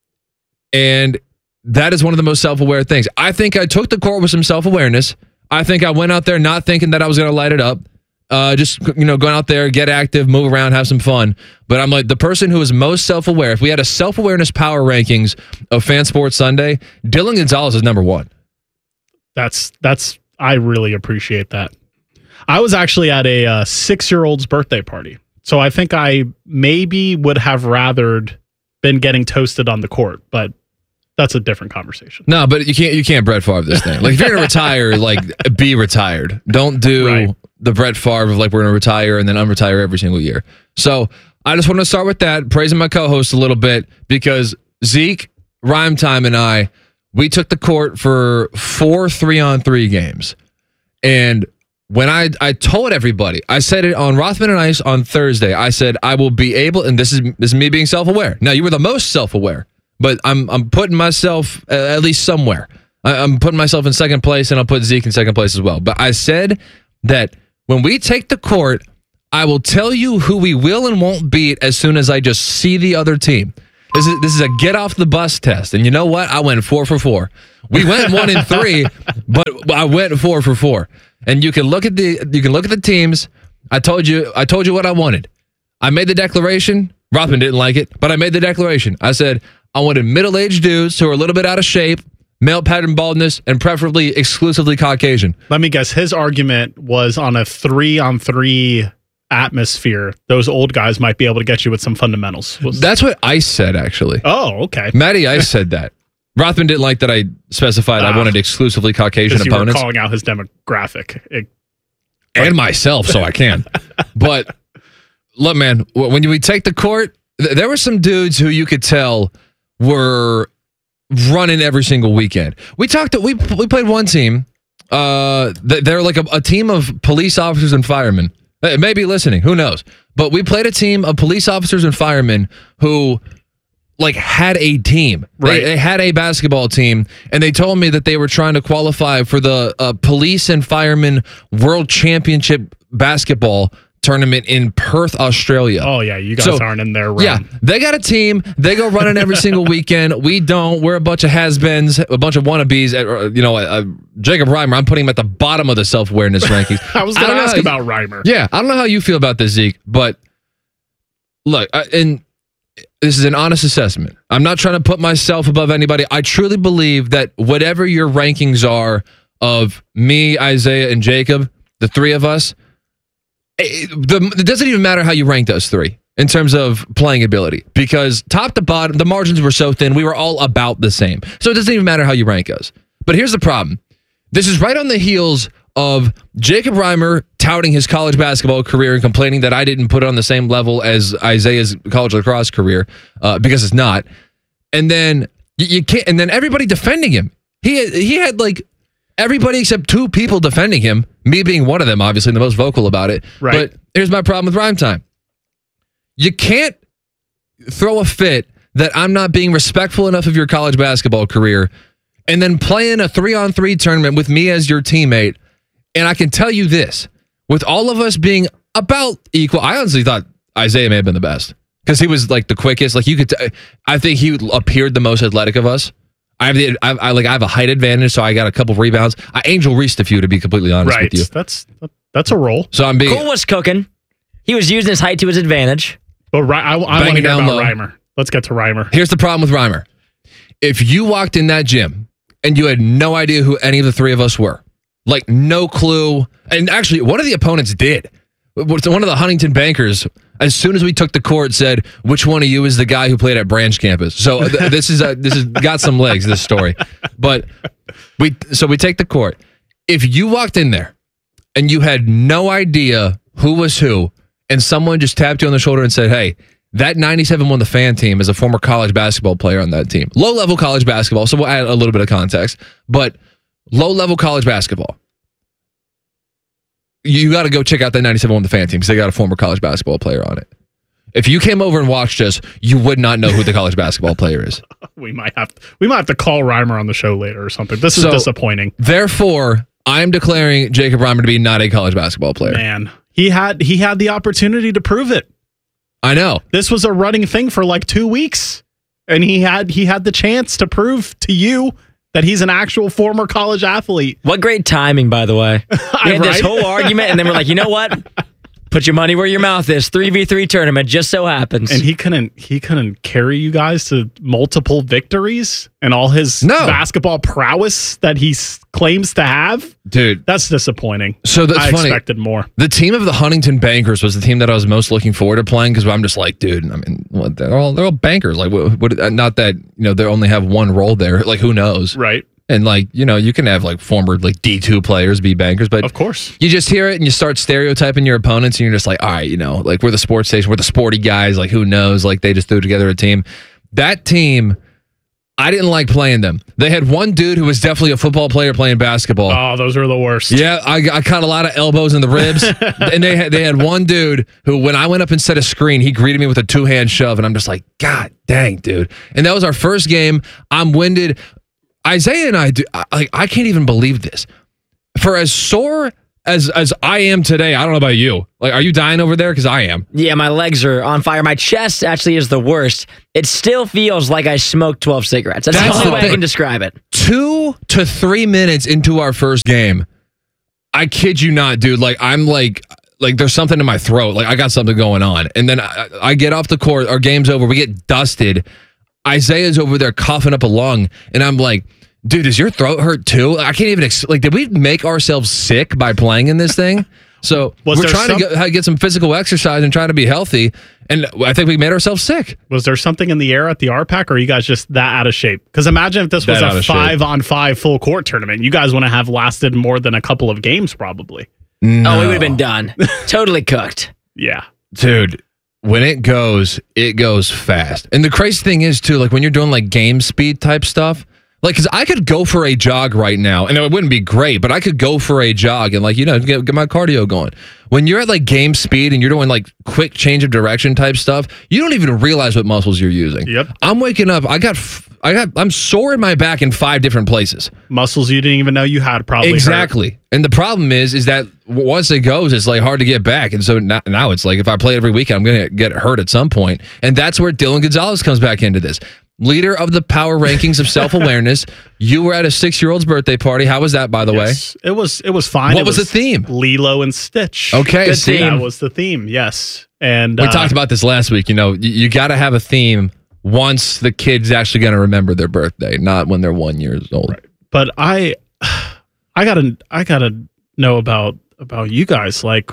and that is one of the most self-aware things. I think I took the court with some self-awareness. I think I went out there not thinking that I was going to light it up. Uh, just, you know, going out there, get active, move around, have some fun. But I'm like, the person who is most self-aware, if we had a self-awareness power rankings of Fan Sports Sunday, Dylan Gonzalez is number one. That's, that's, I really appreciate that. I was actually at a uh, six-year-old's birthday party. So I think I maybe would have rathered been getting toasted on the court, but that's a different conversation. No, but you can't you can't Brett Favre this thing. Like if you're gonna retire, like be retired. Don't do right. the Brett Favre of like we're gonna retire and then unretire every single year. So I just want to start with that, praising my co-host a little bit, because Zeke, Rhyme Time, and I, we took the court for four three-on-three games. And when I, I told everybody, I said it on Rothman and Ice on Thursday, I said I will be able, and this is this is me being self-aware. Now, you were the most self-aware, but I'm I'm putting myself uh, at least somewhere. I, I'm putting myself in second place, and I'll put Zeke in second place as well. But I said that when we take the court, I will tell you who we will and won't beat as soon as I just see the other team. This is this is a get off the bus test. And you know what? I went four for four. We went one in three, but I went four for four. And you can look at the you can look at the teams. I told you I told you what I wanted. I made the declaration. Rothman didn't like it, but I made the declaration. I said I wanted middle-aged dudes who are a little bit out of shape, male pattern baldness, and preferably exclusively Caucasian. Let me guess. His argument was on a three-on-three atmosphere. Those old guys might be able to get you with some fundamentals. Was- That's what Ice said, actually. Oh, okay. Matty Ice said that. Rothman didn't like that I specified ah, I wanted exclusively Caucasian you opponents. Were calling out his demographic. It, and myself, so I can. But look, man, when we take the court, th- there were some dudes who you could tell were running every single weekend. We talked. To, we we played one team. Uh, they're like a, a team of police officers and firemen. They may be listening. Who knows? But we played a team of police officers and firemen who, like, had a team. Right. They, they had a basketball team, and they told me that they were trying to qualify for the uh, Police and Firemen World Championship basketball tournament in Perth, Australia. Oh, yeah. You guys So, aren't in their realm. Yeah, they got a team. They go running every single weekend. We don't. We're a bunch of has-beens, a bunch of wannabes. Uh, you know, uh, Jacob Reimer, I'm putting him at the bottom of the self-awareness rankings. I was going to ask how, about Reimer. Yeah, I don't know how you feel about this, Zeke, but look, I, and this is an honest assessment. I'm not trying to put myself above anybody. I truly believe that whatever your rankings are of me, Isaiah, and Jacob, the three of us, it, the, it doesn't even matter how you rank those three in terms of playing ability, because top to bottom, the margins were so thin, we were all about the same. So it doesn't even matter how you rank us. But here's the problem. This is right on the heels of Jacob Reimer touting his college basketball career and complaining that I didn't put it on the same level as Isaiah's college lacrosse career, uh, because it's not. And then you, you can't. And then everybody defending him. He he had like everybody except two people defending him. Me being one of them, obviously the most vocal about it. Right. But here's my problem with Rhyme Time. You can't throw a fit that I'm not being respectful enough of your college basketball career, and then play in a three-on-three tournament with me as your teammate. And I can tell you this, with all of us being about equal, I honestly thought Isaiah may have been the best because he was like the quickest. Like you could, t- I think he appeared the most athletic of us. I have the, I, I like, I have a height advantage, so I got a couple rebounds. I Angel Reached a few, to be completely honest right. with you. That's that's a roll. So I'm being Cole was cooking. He was using his height to his advantage. But Ry- I, I want to hear about low. Reimer. Let's get to Reimer. Here's the problem with Reimer. If you walked in that gym and you had no idea who any of the three of us were, like no clue, and actually one of the opponents did. One of the Huntington bankers, as soon as we took the court, said, "Which one of you is the guy who played at Branch campus?" So th- this is a, this has got some legs, this story. But we so we take the court. If you walked in there and you had no idea who was who, and someone just tapped you on the shoulder and said, "Hey, that ninety-seven won the fan team is a former college basketball player on that team, low level college basketball." So we'll add a little bit of context, but low level college basketball. You got to go check out that ninety-seven won the fan team because they got a former college basketball player on it. If you came over and watched us, you would not know who the college basketball player is. We might have we might have to call Reimer on the show later or something. This is So, disappointing. Therefore, I'm declaring Jacob Reimer to be not a college basketball player. Man, he had he had the opportunity to prove it. I know. This was a running thing for like two weeks, and he had he had the chance to prove to you that he's an actual former college athlete. What great timing, by the way. We had this Right? whole argument, and then we're like, you know what? Put your money where your mouth is. three v three tournament just so happens. And he couldn't he couldn't carry you guys to multiple victories and all his No. basketball prowess that he s- claims to have. Dude, that's disappointing. So that's I funny. expected more. The team of the Huntington Bankers was the team that I was most looking forward to playing because I'm just like, dude, I mean, what, they're all they're all bankers. Like, what, what? Not that you know they only have one role there. Like, who knows? Right. And like, you know, you can have like former like D two players be bankers, but of course, you just hear it and you start stereotyping your opponents, and you're just like, all right, you know, like we're the sports station, we're the sporty guys, like who knows? Like they just threw together a team. That team, I didn't like playing them. They had one dude who was definitely a football player playing basketball. Oh, those are the worst. Yeah, I, I caught a lot of elbows in the ribs. And they had, they had one dude who, when I went up and set a screen, he greeted me with a two-hand shove, and I'm just like, God dang, dude. And that was our first game. I'm winded. Isaiah and I, do, I, like, I can't even believe this. For as sore as as I am today, I don't know about you. Like, are you dying over there? Because I am. Yeah, my legs are on fire. My chest actually is the worst. It still feels like I smoked twelve cigarettes. That's, That's the only way thing. I can describe it. Two to three minutes into our first game, I kid you not, dude. Like, I'm like, like there's something in my throat. Like, I got something going on. And then I, I get off the court. Our game's over. We get dusted. Isaiah's over there coughing up a lung. And I'm like, dude, does your throat hurt too? I can't even, ex- like, did we make ourselves sick by playing in this thing? So Was we're there trying some- to get, get some physical exercise and try to be healthy. And I think we made ourselves sick. Was there something in the air at the R PAC, or are you guys just that out of shape? Because imagine if this was That out a of shape. five on five full court tournament. You guys want to have lasted more than a couple of games, probably. No. Oh, we would have been done. Totally cooked. Yeah. Dude, when it goes, it goes fast. And the crazy thing is, too, like when you're doing like game speed type stuff, like, because I could go for a jog right now, and it wouldn't be great, but I could go for a jog and, like, you know, get, get my cardio going. When you're at like game speed and you're doing like quick change of direction type stuff, you don't even realize what muscles you're using. Yep. I'm waking up, I got, f- I got, I'm sore in my back in five different places. Muscles you didn't even know you had probably. Exactly. hurt. And the problem is, is that once it goes, it's like hard to get back. And so now, now it's like, if I play every weekend, I'm going to get hurt at some point. And that's where Dylan Gonzalez comes back into this. Leader of the power rankings of self-awareness. You were at a six-year-old's birthday party. How was that, by the Yes. It was it was fine. What It was the theme? Lilo and Stitch. Okay, Good see? theme. That was the theme, yes. And way? We uh, talked about this last week. You know, you, you got to have a theme once the kid's actually going to remember their birthday, not when they're one years old. Right. But I, I gotta, I gotta know about about you guys. Like,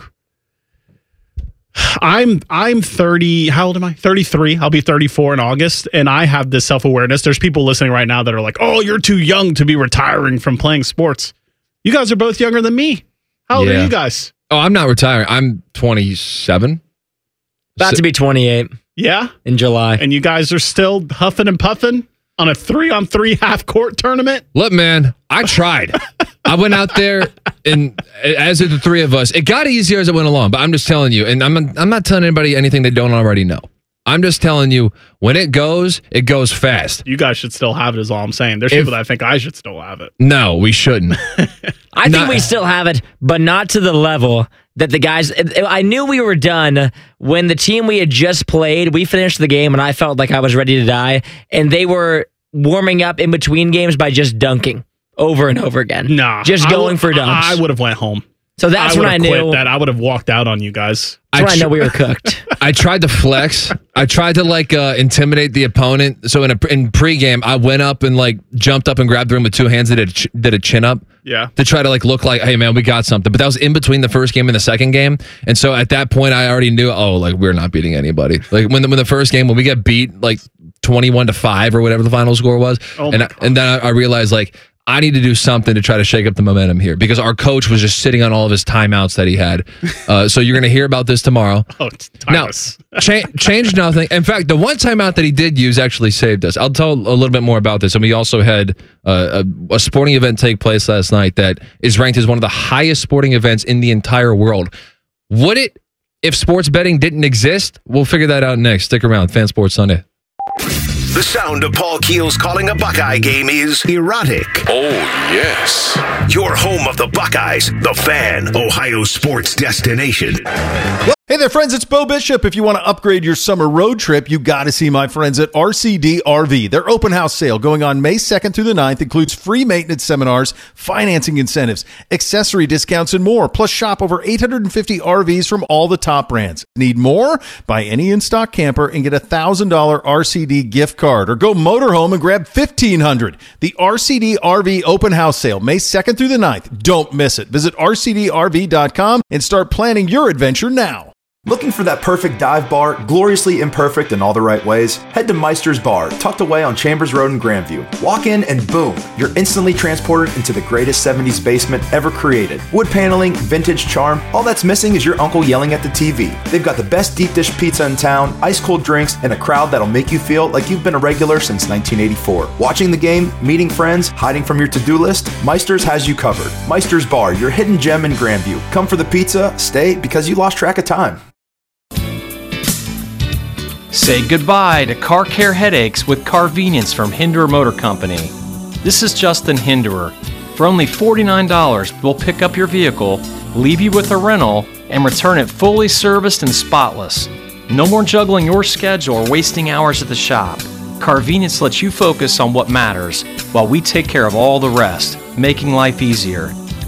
I'm I'm thirty. How old am I? thirty-three. I'll be thirty-four in August, and I have this self-awareness. There's people listening right now that are like, "Oh, you're too young to be retiring from playing sports." You guys are both younger than me. How old Yeah. are you guys? Oh, I'm not retiring. I'm twenty-seven. About to be twenty-eight. Yeah, in July. And you guys are still huffing and puffing on a three-on-three half-court tournament. Look, man, I tried. I went out there, and as did the three of us, it got easier as it went along. But I'm just telling you, and I'm I'm not telling anybody anything they don't already know. I'm just telling you, when it goes, it goes fast. You guys should still have it, is all I'm saying. There's If- people that think I should still have it. No, we shouldn't. I think Not- we still have it, but not to the level that the guys. I knew we were done when the team we had just played, we finished the game, and I felt like I was ready to die, and they were warming up in between games by just dunking over and over again. Nah, just I going would- for dunks. I would have went home. So that's I when would've I quit knew that I would have walked out on you guys. That's when I tr- know we were cooked. I tried to flex. I tried to like uh, intimidate the opponent. So in a in pregame, I went up and like jumped up and grabbed the room with two hands and did a, ch- did a chin up. Yeah. To try to like look like, hey man, we got something. But that was in between the first game and the second game, and so at that point, I already knew, oh, like we're not beating anybody. Like when the, when the first game, when we get beat like twenty-one to five or whatever the final score was, Oh and my I, and then I, I realized like. I need to do something to try to shake up the momentum here because our coach was just sitting on all of his timeouts that he had. Uh, so you're going to hear about this tomorrow. Oh, it's Now, cha- change nothing. In fact, the one timeout that he did use actually saved us. I'll tell a little bit more about this. And we also had uh, a, a sporting event take place last night that is ranked as one of the highest sporting events in the entire world. Would it, if sports betting didn't exist? We'll figure that out next. Stick around. Fan Sports Sunday. The sound of Paul Keels calling a Buckeye game is erotic. Oh, yes. Your home of the Buckeyes, the Fan, Ohio sports destination. Hey there, friends. It's Bo Bishop. If you want to upgrade your summer road trip, you got to see my friends at R C D R V. Their open house sale going on May second through the ninth includes free maintenance seminars, financing incentives, accessory discounts, and more. Plus, shop over eight hundred fifty R Vs from all the top brands. Need more? Buy any in-stock camper and get a one thousand dollars R C D gift card. Or go motorhome and grab fifteen hundred dollars. The R C D R V open house sale, May second through the ninth. Don't miss it. Visit R C D R V dot com and start planning your adventure now. Looking for that perfect dive bar, gloriously imperfect in all the right ways? Head to Meister's Bar, tucked away on Chambers Road in Grandview. Walk in and boom, you're instantly transported into the greatest seventies basement ever created. Wood paneling, vintage charm, all that's missing is your uncle yelling at the T V. They've got the best deep dish pizza in town, ice cold drinks, and a crowd that'll make you feel like you've been a regular since nineteen eighty-four. Watching the game, meeting friends, hiding from your to-do list, Meister's has you covered. Meister's Bar, your hidden gem in Grandview. Come for the pizza, stay because you lost track of time. Say goodbye to car care headaches with Carvenience from Hinderer Motor Company. This is Justin Hinderer. For only forty-nine dollars, we'll pick up your vehicle, leave you with a rental, and return it fully serviced and spotless. No more juggling your schedule or wasting hours at the shop. Carvenience lets you focus on what matters while we take care of all the rest, making life easier.